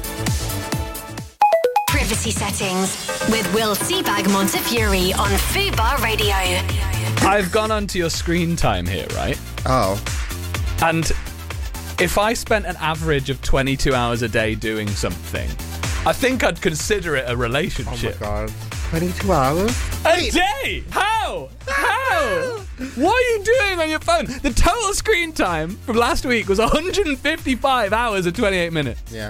Privacy settings with Will Seabag Montefiore on Fubar Radio. I've gone onto your screen time here, right? Oh. And if I spent an average of twenty-two hours a day doing something, I think I'd consider it a relationship. Oh my God. twenty-two hours? A day? How? How? What are you doing on your phone? The total screen time from last week was one hundred fifty-five hours and twenty-eight minutes. Yeah.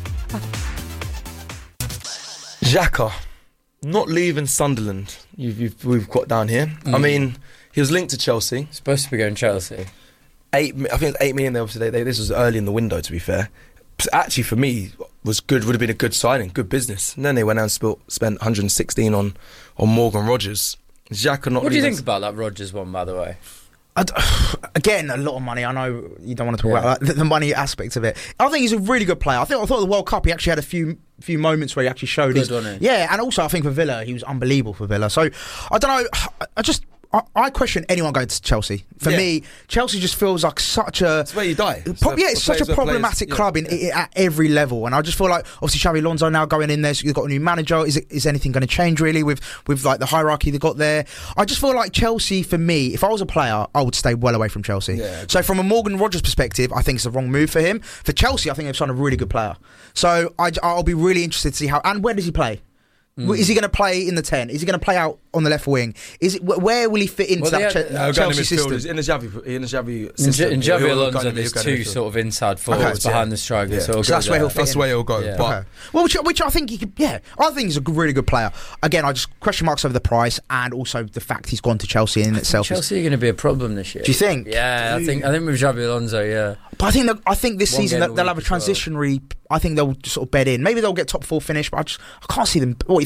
Xhaka, not leaving Sunderland. You've, you've, we've got down here. Mm. I mean, he was linked to Chelsea. Supposed to be going Chelsea. Eight, I think it's eight million. There, obviously, they, they, this was early in the window. To be fair, actually for me was good. Would have been a good signing, good business. And then they went out and spent, spent one hundred sixteen on on Morgan Rogers. Xhaka not. What do you leaving. think about that Rogers one, by the way? I d- again, a lot of money. I know you don't want to talk yeah. about the, the money aspect of it. I think he's a really good player. I think I thought the World Cup he actually had a few few moments where he actually showed good, his wasn't he? Yeah, and also I think for Villa he was unbelievable for Villa. So I don't know. I just. I, I question anyone going to Chelsea. For yeah. me, Chelsea just feels like such a... It's where you die. It's pro- a, yeah, it's such a problematic players, club yeah, in, yeah. at every level. And I just feel like, obviously, Xabi Alonso now going in there, so you've got a new manager. Is it, is anything going to change, really, with, with like the hierarchy they got there? I just feel like Chelsea, for me, if I was a player, I would stay well away from Chelsea. Yeah, so from a Morgan Rogers perspective, I think it's the wrong move for him. For Chelsea, I think they've signed a really good player. So I, I'll be really interested to see how... And where does he play? Mm. Is he going to play in the ten? Is he going to play out on the left wing? Is it where will he fit into well, that had, uh, Chelsea system? In the Xavi, in the Xavi system. In Xabi Alonso, there's two sort of inside forwards okay, behind yeah. the striker. Yeah. So, so that's where he'll fit. That's in. where he'll go. Yeah. But okay. well, which, which I think he could. Yeah, I think he's a really good player. Again, I just question marks over the price and also the fact he's gone to Chelsea in I itself. Chelsea are going to be a problem this year. Do you think? Yeah, I think. I think with Xabi Alonso, yeah. But I think that, I think this One season they'll have a transitionary. Well. I think they'll sort of bed in. Maybe they'll get top four finish, but I just I can't see them. What you think?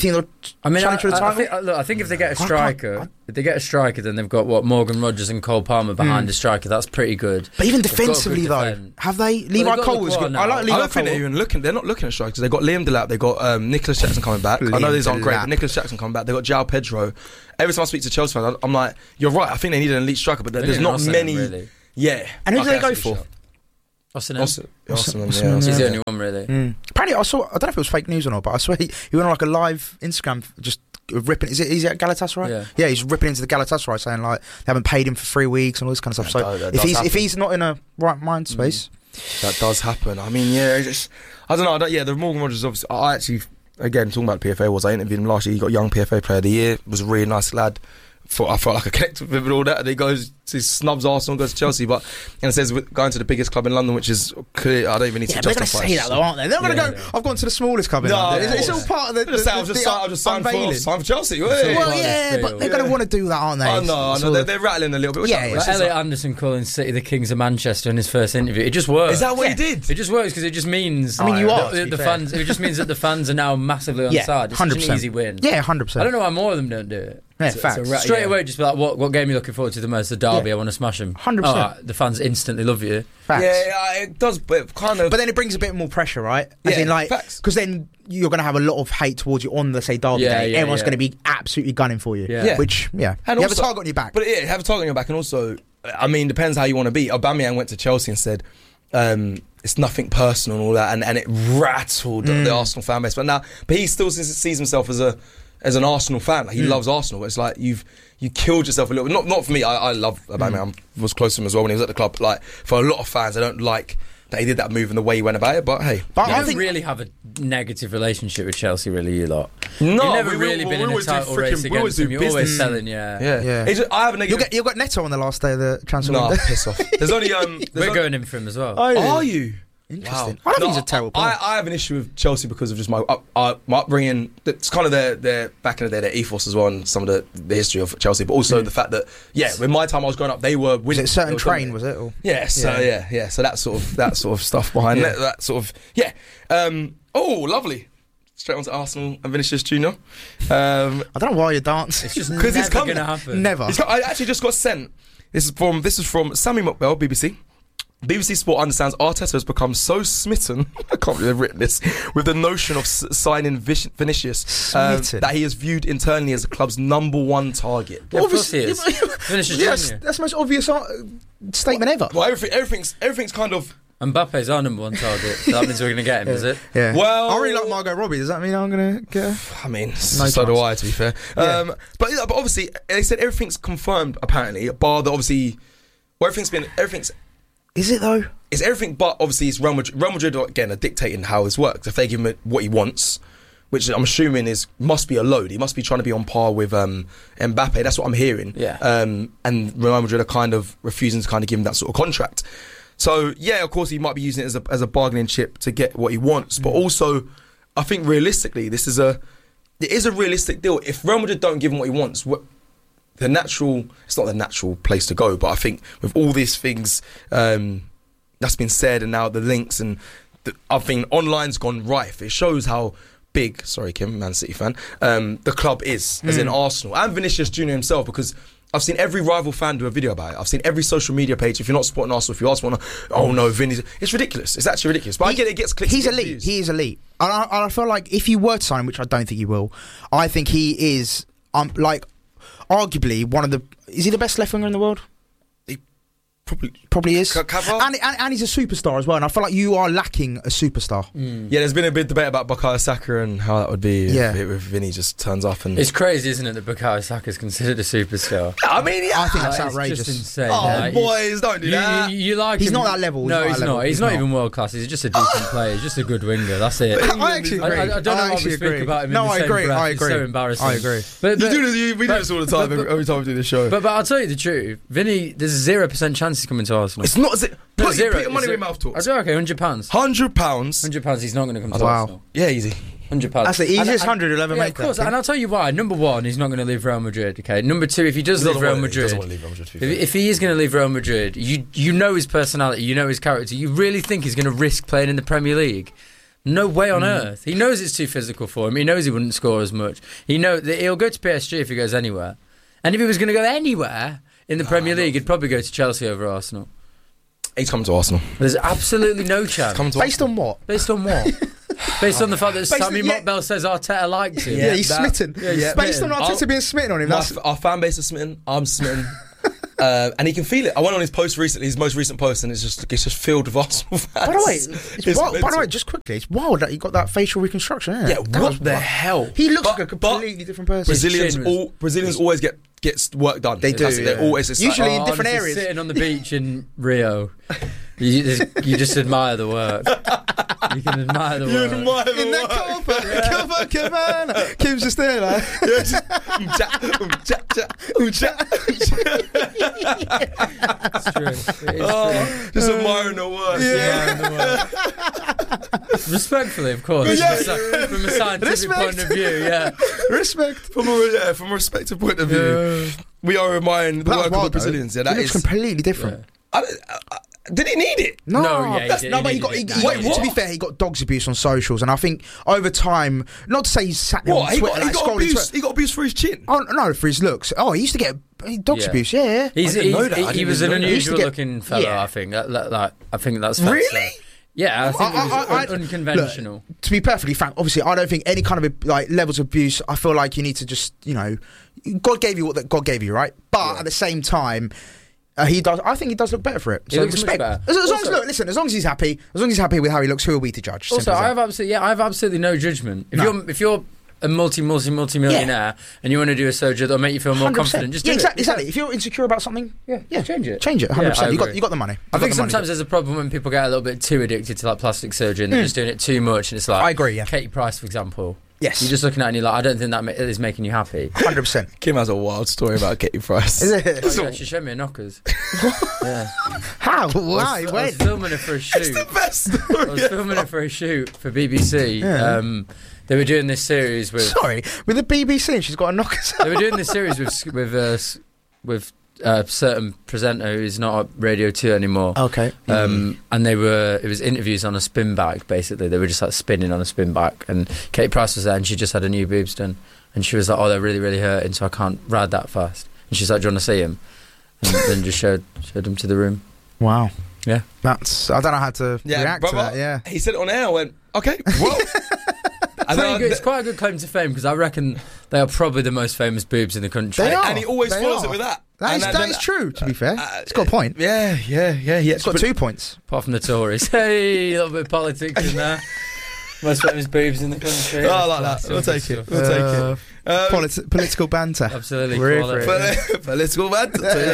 think they'll I mean, challenge I, for the I, title? I, think, uh, look, I think if they get a I can't- striker, I- if they get a striker, then they've got what Morgan Rogers and Cole Palmer behind Mm. the striker. That's pretty good. But even They've got a good defensively, though, defence. have they? Well, Levi they've got Cole was Lacroix good. now. I like I Levi don't think Cole. they're even looking. They're not looking at strikers. They got Liam Delap. They got um, Nicholas Jackson coming back. I know Liam these aren't great, Delap. but Nicholas Jackson coming back. They got João Pedro. Every time I speak to Chelsea fans, I'm like, you're right. I think they need an elite striker, but there- They there's need not an Osimhen, many. really. Yeah. And who do Okay, they go that's a for? good shout. Osimhen. Osimhen, Osimhen, Osimhen, yeah. He's the yeah. only one, really. Mm. Apparently, I saw. I don't know if it was fake news or not, but I swear he, he went on like a live Instagram just ripping. Is it? Is it at Galatasaray? Yeah. Yeah, he's ripping into the Galatasaray, saying like they haven't paid him for three weeks and all this kind of stuff. That So does- that if does he's happen. if he's not in a right mind space, That does happen. I mean, yeah, it's just, I don't know. I don't, yeah, the Morgan Rogers, obviously, I actually, again, talking about P F A was, I interviewed him last year. He got Young P F A Player of the Year. Was a really nice lad. Thought, I felt like I connected with him and all that. And he goes, he snubs Arsenal, goes to Chelsea, but and it says with- going to the biggest club in London, which is clear. I don't even need yeah, to they're going to justify say it. that though, aren't they? They're not Yeah. going to go. I've gone to the smallest club in No, London. of It's, it's all course. part of the. Just say, I've the- just the signed, I've just signed for, unveiling. signed for Chelsea. Hey. Well, yeah, but they're going to want to do that, aren't they? I know, I It's know. all- They're, they're rattling a little bit. Which Yeah, I- yeah. which Like is Elliot like- Anderson calling City the Kings of Manchester in his first interview. It just works. Is that what Yeah. he did? It just works because it just means. I mean, you are, the, to be the fair. fans. It just means that the fans are now massively on Yeah, side. It's one hundred such percent. an easy win. Yeah, one hundred percent. I don't know why more of them don't do it. Yeah, So- facts. so ra- Straight Yeah. away, just be like, what, what game are you looking forward to the most? The derby, Yeah. I want to smash them. one hundred percent. Oh, right, the fans instantly love you. Facts. Yeah, yeah, it does, but kind of. But then it brings a bit more pressure, right? As Yeah, in, like, facts. because then you're going to have a lot of hate towards you on the say derby Yeah, day. yeah, Everyone's yeah. going to be absolutely gunning for you. Yeah. Yeah. Which, yeah, And you have a also- target on your back. But yeah, have a target on your back, and also, I mean, depends how you want to be. Aubameyang went to Chelsea and said, um, "It's nothing personal and all that," and, and it rattled Mm. the Arsenal fan base. But now, but he still sees, sees himself as a as an Arsenal fan. Like, he Mm. loves Arsenal. But it's like you've you killed yourself a little. Not not for me. I, I love Aubameyang. I was close to him as well when he was at the club. Like, for a lot of fans, they don't like that he did that move and the way he went about it. But hey, But You I don't think really have a negative relationship with Chelsea, really, you lot. no, You've never we, really we, been we in a always do title freaking- race we always against do them. You're always business. selling, yeah. Yeah, Yeah. It's just- I have a You'll negative. get, you'll get Neto on the last day of the transfer No, window. piss off. There's only um. there's We're on- going in for him as well. Oh, Are you? Interesting. Wow. I don't No, think he's a terrible player. I, I have an issue with Chelsea because of just my up, uh, my upbringing. It's kind of their, their back in the day, their ethos as well, and some of the, the history of Chelsea, but also the fact that yeah, when my time I was growing up, they were was winning. it a certain They were train, dominating. was it? Or? Yeah, so Yeah. yeah. yeah, So that sort of that sort of stuff behind Yeah. that, that sort of yeah. Um, oh, lovely. Straight on to Arsenal and Vinicius Junior Um, I don't know why you're dancing. It's just because never it's coming. going to happen. Never. It's got, I actually just got sent. This is from this is from Sammy Mokbel, B B C. B B C Sport understands Arteta has become so smitten, I can't believe I've written this, with the notion of s- signing Vish- Vinicius um, Smitten? that he is viewed internally as the club's number one target. Yeah, of course Obviously- he is. Vinicius Yes, Junior that's the most obvious uh, statement ever. Well, everything, everything's everything's kind of Mbappe's our number one target. So that means we're going to get him, is it? Yeah. Well- I really like Margot Robbie. Does that mean I'm going to get her? I mean, No so do chance. I, to be fair. Yeah. Um, but, yeah, but obviously, they said everything's confirmed, apparently, bar the obviously, well, everything's been, everything's, Is it though? it's everything, but obviously it's Real Madrid, Real Madrid again, are dictating how this works. If they give him what he wants, which I'm assuming is, must be a load, he must be trying to be on par with um, Mbappe, that's what I'm hearing. Yeah. Um, and Real Madrid are kind of refusing to kind of give him that sort of contract. So, yeah, of course, he might be using it as a, as a bargaining chip to get what he wants, but also, I think realistically, this is a, it is a realistic deal. If Real Madrid don't give him what he wants, what, the natural, it's not the natural place to go, but I think with all these things um, that's been said and now the links and the, I think online's gone rife. It shows how big, sorry Kim, Man City fan, um, the club is, as in Arsenal and Vinicius Junior himself, because I've seen every rival fan do a video about it. I've seen every social media page. If you're not supporting Arsenal, if you are supporting, oh no, Vinny's, it's ridiculous. It's actually ridiculous. But I He- get it, it gets clicks. He's it gets elite. views. He is elite. And I, and I feel like if you were to sign him, which I don't think you will, I think he is, um, like, arguably one of the. Is he the best left winger in the world? Probably, Probably is. Ca- Cavani? And, and and he's a superstar as well. And I feel like you are lacking a superstar. Yeah, there's been a big debate about Bukayo Saka and how that would be Yeah. if, if Vinny just turns up and. It's crazy, isn't it, that Bukayo Saka is considered a superstar? I mean, yeah. I think that's Like, it's outrageous. just insane. Oh, like, boys, don't do you, that. You, you like He's him. not that level. He's No, not he's that level. not. He's, He's not, not. even world class. He's just a decent player. He's just a good winger. That's it. I actually I, agree. I, I don't know I why we actually speak agree. about him No, in the I same agree. breath. I It's agree. so embarrassing. I agree. But, You but, do this, you, we do this all the time but- every, every time we do this show. but, but I'll tell you the truth. Vinny, there's a zero percent chance he's coming to Arsenal. It's not. Is it, No, put, zero. put your money Is where it- your mouth talks. I do, okay, one hundred pounds. Hundred pounds. one hundred pounds, he's not going to come to Wow. Arsenal. Yeah, easy. one hundred pounds. That's the easiest And- and- hundred you'll ever yeah, make. of course, that, and I'll tell you why. Number one, he's not going to leave Real Madrid, okay? Number two, if he does He leave doesn't Real wanna- he Madrid, doesn't wanna leave Real Madrid, to be if, fair. if he is going to leave Real Madrid, you you know his personality, you know his character, you really think he's going to risk playing in the Premier League? No way on Mm. earth. He knows it's too physical for him. He knows he wouldn't score as much. He know that he'll go to P S G if he goes anywhere. And if he was going to go anywhere in the Premier League, he'd probably go to Chelsea over Arsenal. He's coming to Arsenal. There's absolutely no chance. Based on what? Based on what? Based on the fact that Based Sammy on- yeah. Mockbell says Arteta likes him. Yeah, he's that- smitten. Yeah, he's Based smitten. on Arteta I'll- being smitten on him, My, that's... our fan base is smitten. I'm smitten. Uh, and he can feel it. I went on his post recently, his most recent post, and it's just it's just filled with Arsenal fans. By the way, it's It's wild, by the mental. way, just quickly, it's wild that he got that facial reconstruction. Isn't Yeah, it? That what was the wild. hell? He looks But- like a completely different person. Brazilians, chin was- all Brazilians always get gets work done. They do, That's it. They're yeah. always it's like, Usually in Oh, different honestly, areas. Sitting on the beach in Rio, you just, you just admire the work. You can admire the You work. admire the In that work. cover, cover, Kim's just there, like. Yeah, just, um, ja, um, ja, ja, um, ja. It's true. It is Oh, just admiring the work. Admiring the work. Respectfully, of course. Yeah. From a- From a scientific Respect. point of view, yeah. Respect. From a yeah, from a respective point of view, we are admiring the That was work of the wild, though. Brazilians. Yeah, He that looks is. completely different. I, don't- I, I, did he need it? No, No, yeah, he that's, did- no, he but he needed got. He, it. he- Wait, to what? be fair, he got dogs abuse on socials, and I think over time, not to say he's sat there What? on He Twitter got, he like got scrolling abused. Twitter. He got abused for his chin. Oh no, for his looks. Oh, he used to get dogs Yeah. abuse. Yeah, He's, I didn't he's, know that. I he, he didn't was even an know that. He used to unusual get- looking fellow, yeah. I think. That, that, that, I think that's fair to Really? say. Yeah, I think it was I- I- un- I- unconventional. Look, to be perfectly frank, obviously, I don't think any kind of like levels of abuse. I feel like you need to just, you know, God gave you what that God gave you, right? But at the same time, uh, he does. I think he does look better for it. He So looks much respect. better. As, as long as Also- look, listen, as long as he's happy, as long as he's happy with how he looks, who are we to judge? Also, Simple as I that. have absolutely, yeah, I have absolutely no judgment. If No. you're, if you're a multi, multi, multi millionaire and you want to do a surgery that'll make you feel more one hundred percent. confident, just yeah, do exactly, it. exactly. If you're insecure about something, Yeah, yeah, change it. change it. one hundred Yeah, percent. I You got, agree. you got the money. I You got think the money. sometimes there's a problem when people get a little bit too addicted to like plastic surgery and they're Mm. just doing it too much, and it's like I agree, yeah. Katie Price, for example. Yes. You're just looking at it and you're like, I don't think that ma- is making you happy. one hundred percent. Kim has a wild story about Katie Price. Is it? Oh, yeah, she showed me a knockers. yeah. How? I Why? was, I was When? filming it for a shoot. Best I story. was filming it for a shoot for B B C. Yeah. Um, they were doing this series with. Sorry, with the B B C, and she's got a knockers. They were doing this series with with uh, s- with a certain presenter who's not at Radio Two anymore. Okay. Um, and they were it was interviews on a spin back. Basically, they were just like spinning on a spin back. And Katie Price was there, and she just had a new boobs done, and she was like, "Oh, they're really, really hurting, so I can't ride that fast." And she's like, "Do you want to see him?" And then just showed showed him to the room. Wow. Yeah. That's. I don't know how to Yeah, react brother, to that. Yeah. He said it on air. I went, okay, well. It's, pretty good. It's quite a good claim to fame because I reckon they are probably the most famous boobs in the country. They are. And he always They follows are. it with that. That And is, then- that then- is true, to be fair. uh, It's got a point. Yeah, yeah, yeah. yeah. It's got two points. Apart from the Tories. Hey, a little bit of politics in there. Most famous boobs in the country. Oh, I like that. We'll take it. We'll take it. Um, Politi- political banter. Absolutely. We're here quality. for it. Pol- Political man.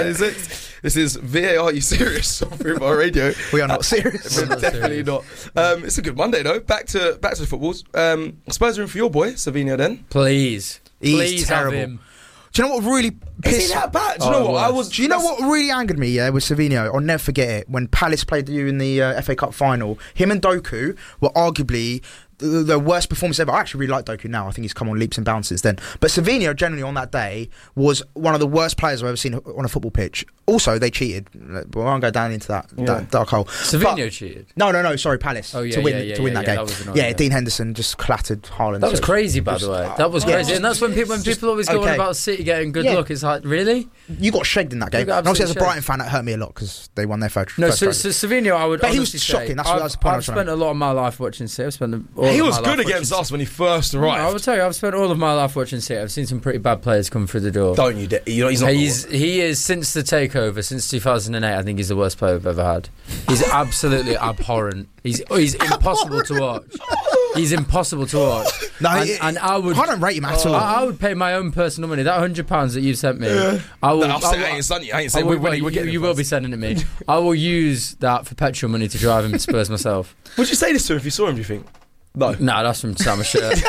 This is V A R. You serious on Football Radio? We are not serious. We're not definitely not. Um, it's a good Monday though. Back to back to the footballs. Um, Spurs are in for your boy Savinho. Then Please. He's Please terrible. have him. Do you know what really is pissed he that bad? Do you Oh, know what? I worse. was. Do you know that's- what really angered me? Yeah, with Savinho, I'll never forget it. When Palace played you in the uh, F A Cup final, him and Doku were arguably the, the worst performance ever. I actually really like Doku now. I think he's come on leaps and bounds since then. But Savinho, generally on that day, was one of the worst players I've ever seen on a football pitch. Also, they cheated. But I won't go down into that, Yeah. that dark hole. Savinho But- cheated. No, no, no. Sorry, Palace Oh, yeah, to win yeah, yeah, to win yeah, that yeah, game. that was annoying, yeah, yeah. Dean Henderson just clattered Haaland. That was So- crazy, by just- the way. That was Yeah. crazy. And that's when people when people always go on okay. about City getting good Yeah. luck. It's like, really? You got shagged in that game. You got And obviously, as a absolutely Brighton fan, that hurt me a lot because they won their first. No, first so, trophy. so Savinho, I would But he was honestly shocking. say, That's what- I've, that's the point I I've was trying spent to a lot of my life watching City. I've spent all He of was my good life against watching us when he first No, arrived. I will tell you, I've spent all of my life watching City. I've seen some pretty bad players come through the door. Don't you? de- You know, he's not. He's he is since the takeover, since two thousand eight. I think he's the worst player I've ever had. He's absolutely abhorrent. He's he's impossible to watch. He's impossible to watch. No, and, it- and I would. I don't rate him at all. I, I would pay my own personal money. That hundred pounds that you sent me, I will. No, I'll I say- will- I ain't sent you- I ain't I saying will- when- when well, you were you, getting you it will first. be sending it me. I will use that for petrol money to drive him to Spurs myself. Would you say this to him if you saw him? Do you think? No. Nah, that's from Sam Shirt.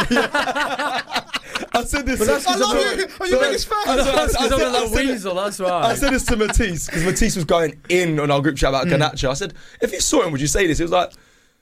I said this. But that's 'cause I love I'm- you. I'm your biggest fan. I said- I That's said- because I'm a I little said- weasel. That's why. I said this to Matisse because Matisse was going in on our group chat about Mm. Garnacho. I said, if you saw him, would you say this? He was like,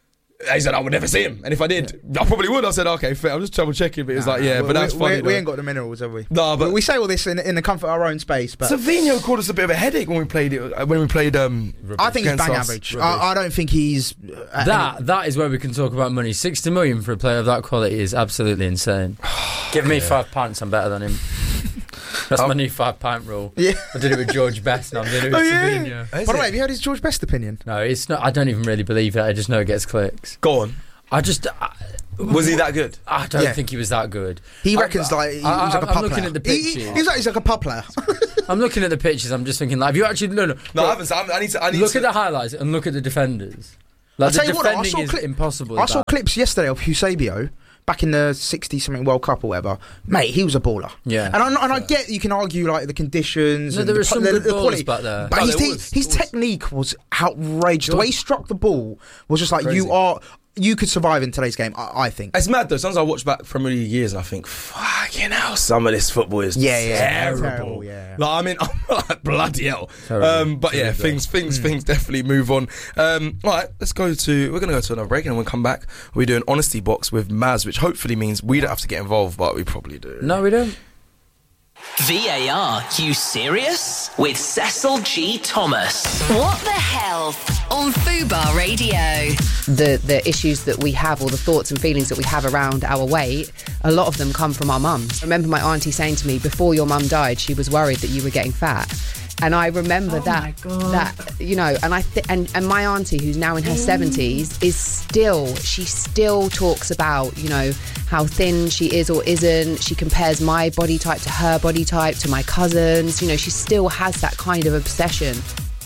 He said I would never see him, and if I did, yeah. I probably would. I said, okay, fair. I'm just double checking, but it's nah, like, yeah, nah, but that's we, funny. We, we ain't got the minerals, have we? No, but we say all this in, in the comfort of our own space. But Savinho called us a bit of a headache when we played it. When we played, um, I think he's bang us. average. I, I don't think he's uh, that. Any... That is where we can talk about money. Sixty million for a player of that quality is absolutely insane. Give me yeah. five pints, I'm better than him. That's oh. my new five pint rule. Yeah. I did it with George Best, and I'm doing it with oh, Savinho. Yeah. By the way, have you heard his George Best opinion? No, it's not. I don't even really believe it. I just know it gets clicks. Go on. I just I, was he that good? I don't yeah. think he was that good. He reckons I, like he I, was like I, a pub I'm looking player. at the pictures. He, he, he's, like, he's like a pub player. I'm looking at the pictures. I'm just thinking, like, have you actually no no? No, I haven't. I need to. I need look to. at the highlights and look at the defenders. Like, the defending what, is clip, impossible. I saw that. clips yesterday of Eusebio. Back in the sixty-something World Cup or whatever, mate, he was a baller. Yeah, and I, and I get you can argue like the conditions. No, and there the, were some the, good the balls quality, back there. But no, his, there te- was, his was. technique was outrageous. George. The way he struck the ball was just like, Crazy. you are. You could survive in today's game, I, I think. It's mad though. Sometimes I watch back Premier League years and I think, fucking hell, some of this football is yeah, yeah, terrible. terrible yeah. Like, I mean, I'm like, bloody hell. Um, but yeah, things, things, mm. things definitely move on. Um, all right, let's go to. We're gonna go to another break, and when we come back, we do an honesty box with Maz, which hopefully means we don't have to get involved, but we probably do. No, we don't. V A R, you serious? With Cecil G. Thomas. What the hell? On Fubar Radio. The the issues that we have, or the thoughts and feelings that we have around our weight, a lot of them come from our mums. I remember my auntie saying to me, before your mum died, she was worried that you were getting fat. And I remember oh that, that you know, and I th- and and my auntie, who's now in her seventies, is still she still talks about, you know, how thin she is or isn't. She compares my body type to her body type, to my cousins. You know, she still has that kind of obsession.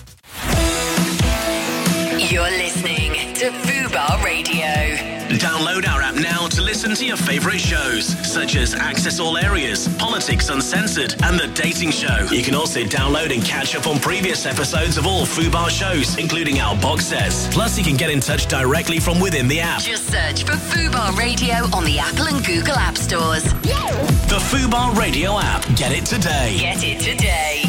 You're listening to Fubar Radio. Download our app now to listen to your favourite shows, such as Access All Areas, Politics Uncensored, and The Dating Show. You can also download and catch up on previous episodes of all Fubar shows, including our box sets. Plus, you can get in touch directly from within the app. Just search for Fubar Radio on the Apple and Google App Stores. The Fubar Radio app. Get it today. Get it today.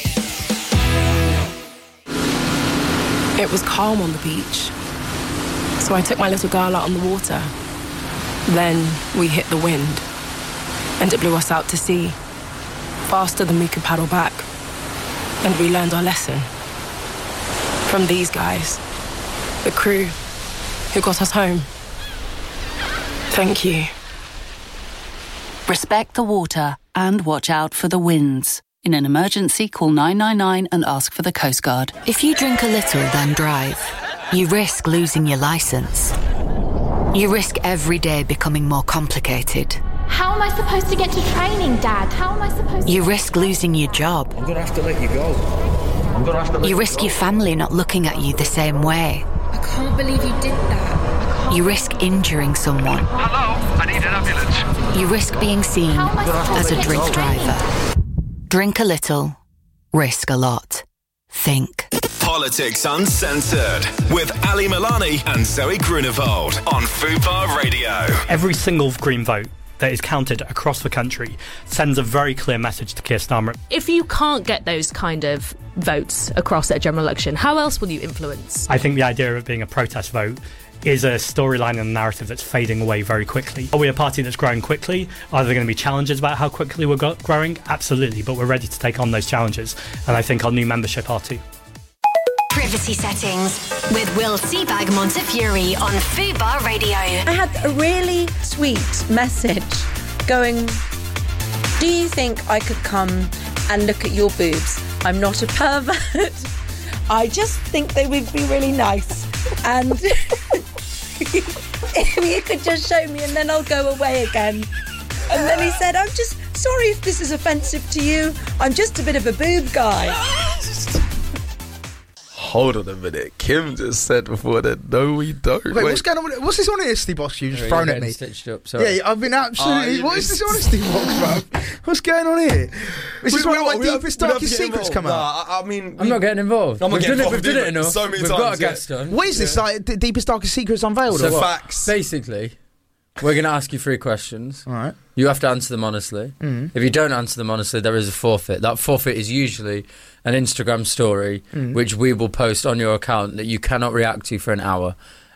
It was calm on the beach, so I took my little girl out on the water. Then we hit the wind, and it blew us out to sea, faster than we could paddle back. And we learned our lesson from these guys, the crew who got us home. Thank you. Respect the water and watch out for the winds. In an emergency, call nine nine nine and ask for the Coast Guard. If you drink a little, then drive. You risk losing your licence. You risk every day becoming more complicated. How am I supposed to get to training, Dad? How am I supposed to... You risk losing your job. I'm going to have to let you go. I'm going to have to let you you risk go. your family not looking at you the same way. I can't believe you did that. You risk injuring someone. Hello, I need an ambulance. You risk being seen as a drink driver. Drink a little, risk a lot. Think. Politics Uncensored with Ali Milani and Zoe Grunewald on Fubar Radio. Every single Green vote that is counted across the country sends a very clear message to Keir Starmer. If you can't get those kind of votes across at a general election, how else will you influence? I think the idea of it being a protest vote is a storyline and a narrative that's fading away very quickly. Are we a party that's growing quickly? Are there going to be challenges about how quickly we're go- growing? Absolutely, but we're ready to take on those challenges, and I think our new membership are too. Privacy settings with Will Seabag Montefiore on Fubar Radio. I had a really sweet message going, do you think I could come and look at your boobs? I'm not a pervert. I just think they would be really nice. And if you could just show me and then I'll go away again. And then he said, I'm just sorry if this is offensive to you. I'm just a bit of a boob guy. Hold on a minute. Kim just said before that, no, we don't. Wait, Wait. what's going on with it? What's this honesty box you just Sorry, thrown at me? Stitched up, sorry. Yeah, I've been absolutely... Uh, what is this honesty box, bro? What's going on here? This is one of my deepest, darkest secrets come out. Nah, I, I mean... I'm not getting involved. I'm not we've getting done involved. It, we've done it enough. So many we've times, got a yeah. guest on. What is this, yeah. like, the deepest, darkest secrets unveiled, so or what? Facts. Basically, we're going to ask you three questions. All right. You have to answer them honestly. Mm. If you don't answer them honestly, there is a forfeit. That forfeit is usually an Instagram story, Mm. which we will post on your account that you cannot react to for an hour.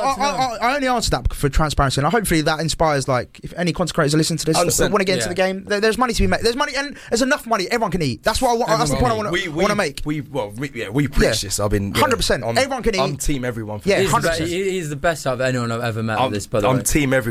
I, I, I, I only answered that for transparency, and hopefully that inspires, like, if any content creators are listening to this that want to get into yeah. the game, there, there's money to be made. There's money, and there's enough money everyone can eat. That's what I want. That's the point I want we, to we, make. We well, we, yeah, we preach Yeah. this. I've been one hundred percent. I'm- Everyone can eat. I'm team everyone. For Yeah, this. He's the, be- he's the best out of anyone I've ever met. I'm, at this, by the I'm way. team everyone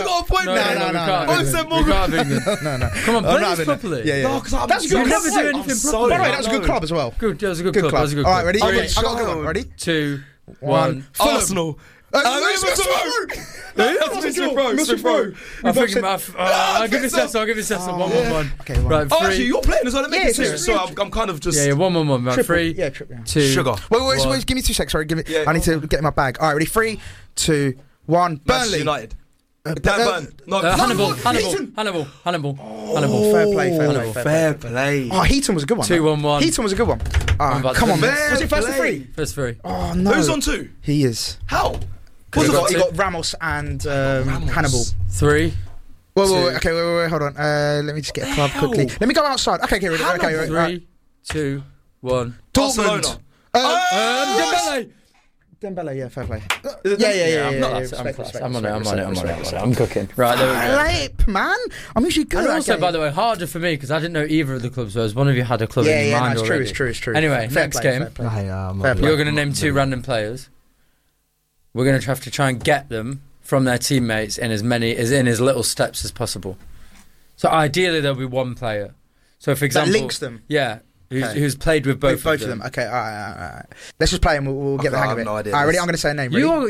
have got a point No, there. no, no, no, we can't no, have no, England. no, We can't have England. no, no. Come on, I'm play not this having it. properly. Yeah, yeah. No, because I'm That's so good. never do I'm anything so properly. By the way, I that's a good know. club as well. Good, that was a good, Good club. club. That was a good All club. right, ready? Three, I got I got a good one. Ready? two, One. one. Arsenal. Uh, Uh, Smith Smith Rowe. Rowe. That's Smith Rowe. Rowe. Smith Smith Rowe. Rowe. I We've think both said- uh, I'll give it Cecil. I'll give it Cecil. One, one, one. Okay, one. Right, Oh, three. actually, you're playing as well. Let me Yeah, get it's serious. triple. So I'm, I'm kind of just. Yeah, yeah, one, one, one. Right, Triple. three, Yeah, triple. two, Sugar. Wait, wait, wait, one. wait, give me two seconds. Sorry, give it. Yeah. I need to get in my bag. All right, ready? Three, two, one. Manchester Burnley. United. Uh, Blackburn. No, Uh, Hannibal, no, Hannibal, Heaton. Hannibal, Hannibal, Oh, Hannibal. fair play, fair Hannibal. play, Fair play. Oh, Heaton was a good one. Two, though. one, one. Heaton was a good one. Ah, I'm about come to- on, man. Fair Was it first to play. three? First three. Oh no. Who's on two? He is. How? He Who's got, on he two? got Ramos and um, Hannibal. Three. Wait, wait, two. wait, okay, wait, wait, wait, hold on. Uh, let me just get a club quickly. Let me go outside. Okay, okay, okay, okay, okay, Three, right. two, one. Barcelona. Dortmund. Oh, Uh, Um, Dembele. Dembele, yeah, fair play. Is it Yeah, Dembele? yeah, yeah, I'm yeah. not yeah, that- I'm respect, class. respect, I'm on it. I'm respect, on it. I'm on it. respect, I'm cooking. Right, there we go. Late, man. I'm usually good And at also, that by game. the way, harder for me because I didn't know either of the clubs. Whereas one of you had a club Yeah, in your yeah, no, mind it's true, already. it's true, it's true. Anyway, Fair next play, game. fair play. I am. Fair play. You're going to name two random players. We're going to have to try and get them from their teammates in as many as in as little steps as possible. So ideally, there'll be one player. So, for example, That links them. Yeah, who's, Okay. who's played with both, With both of them. Okay, all right, all right, all right. Let's just play and we'll, we'll get Okay, the hang I of have it. no idea. All right, ready? Let's- I'm going to say a name. Ready? You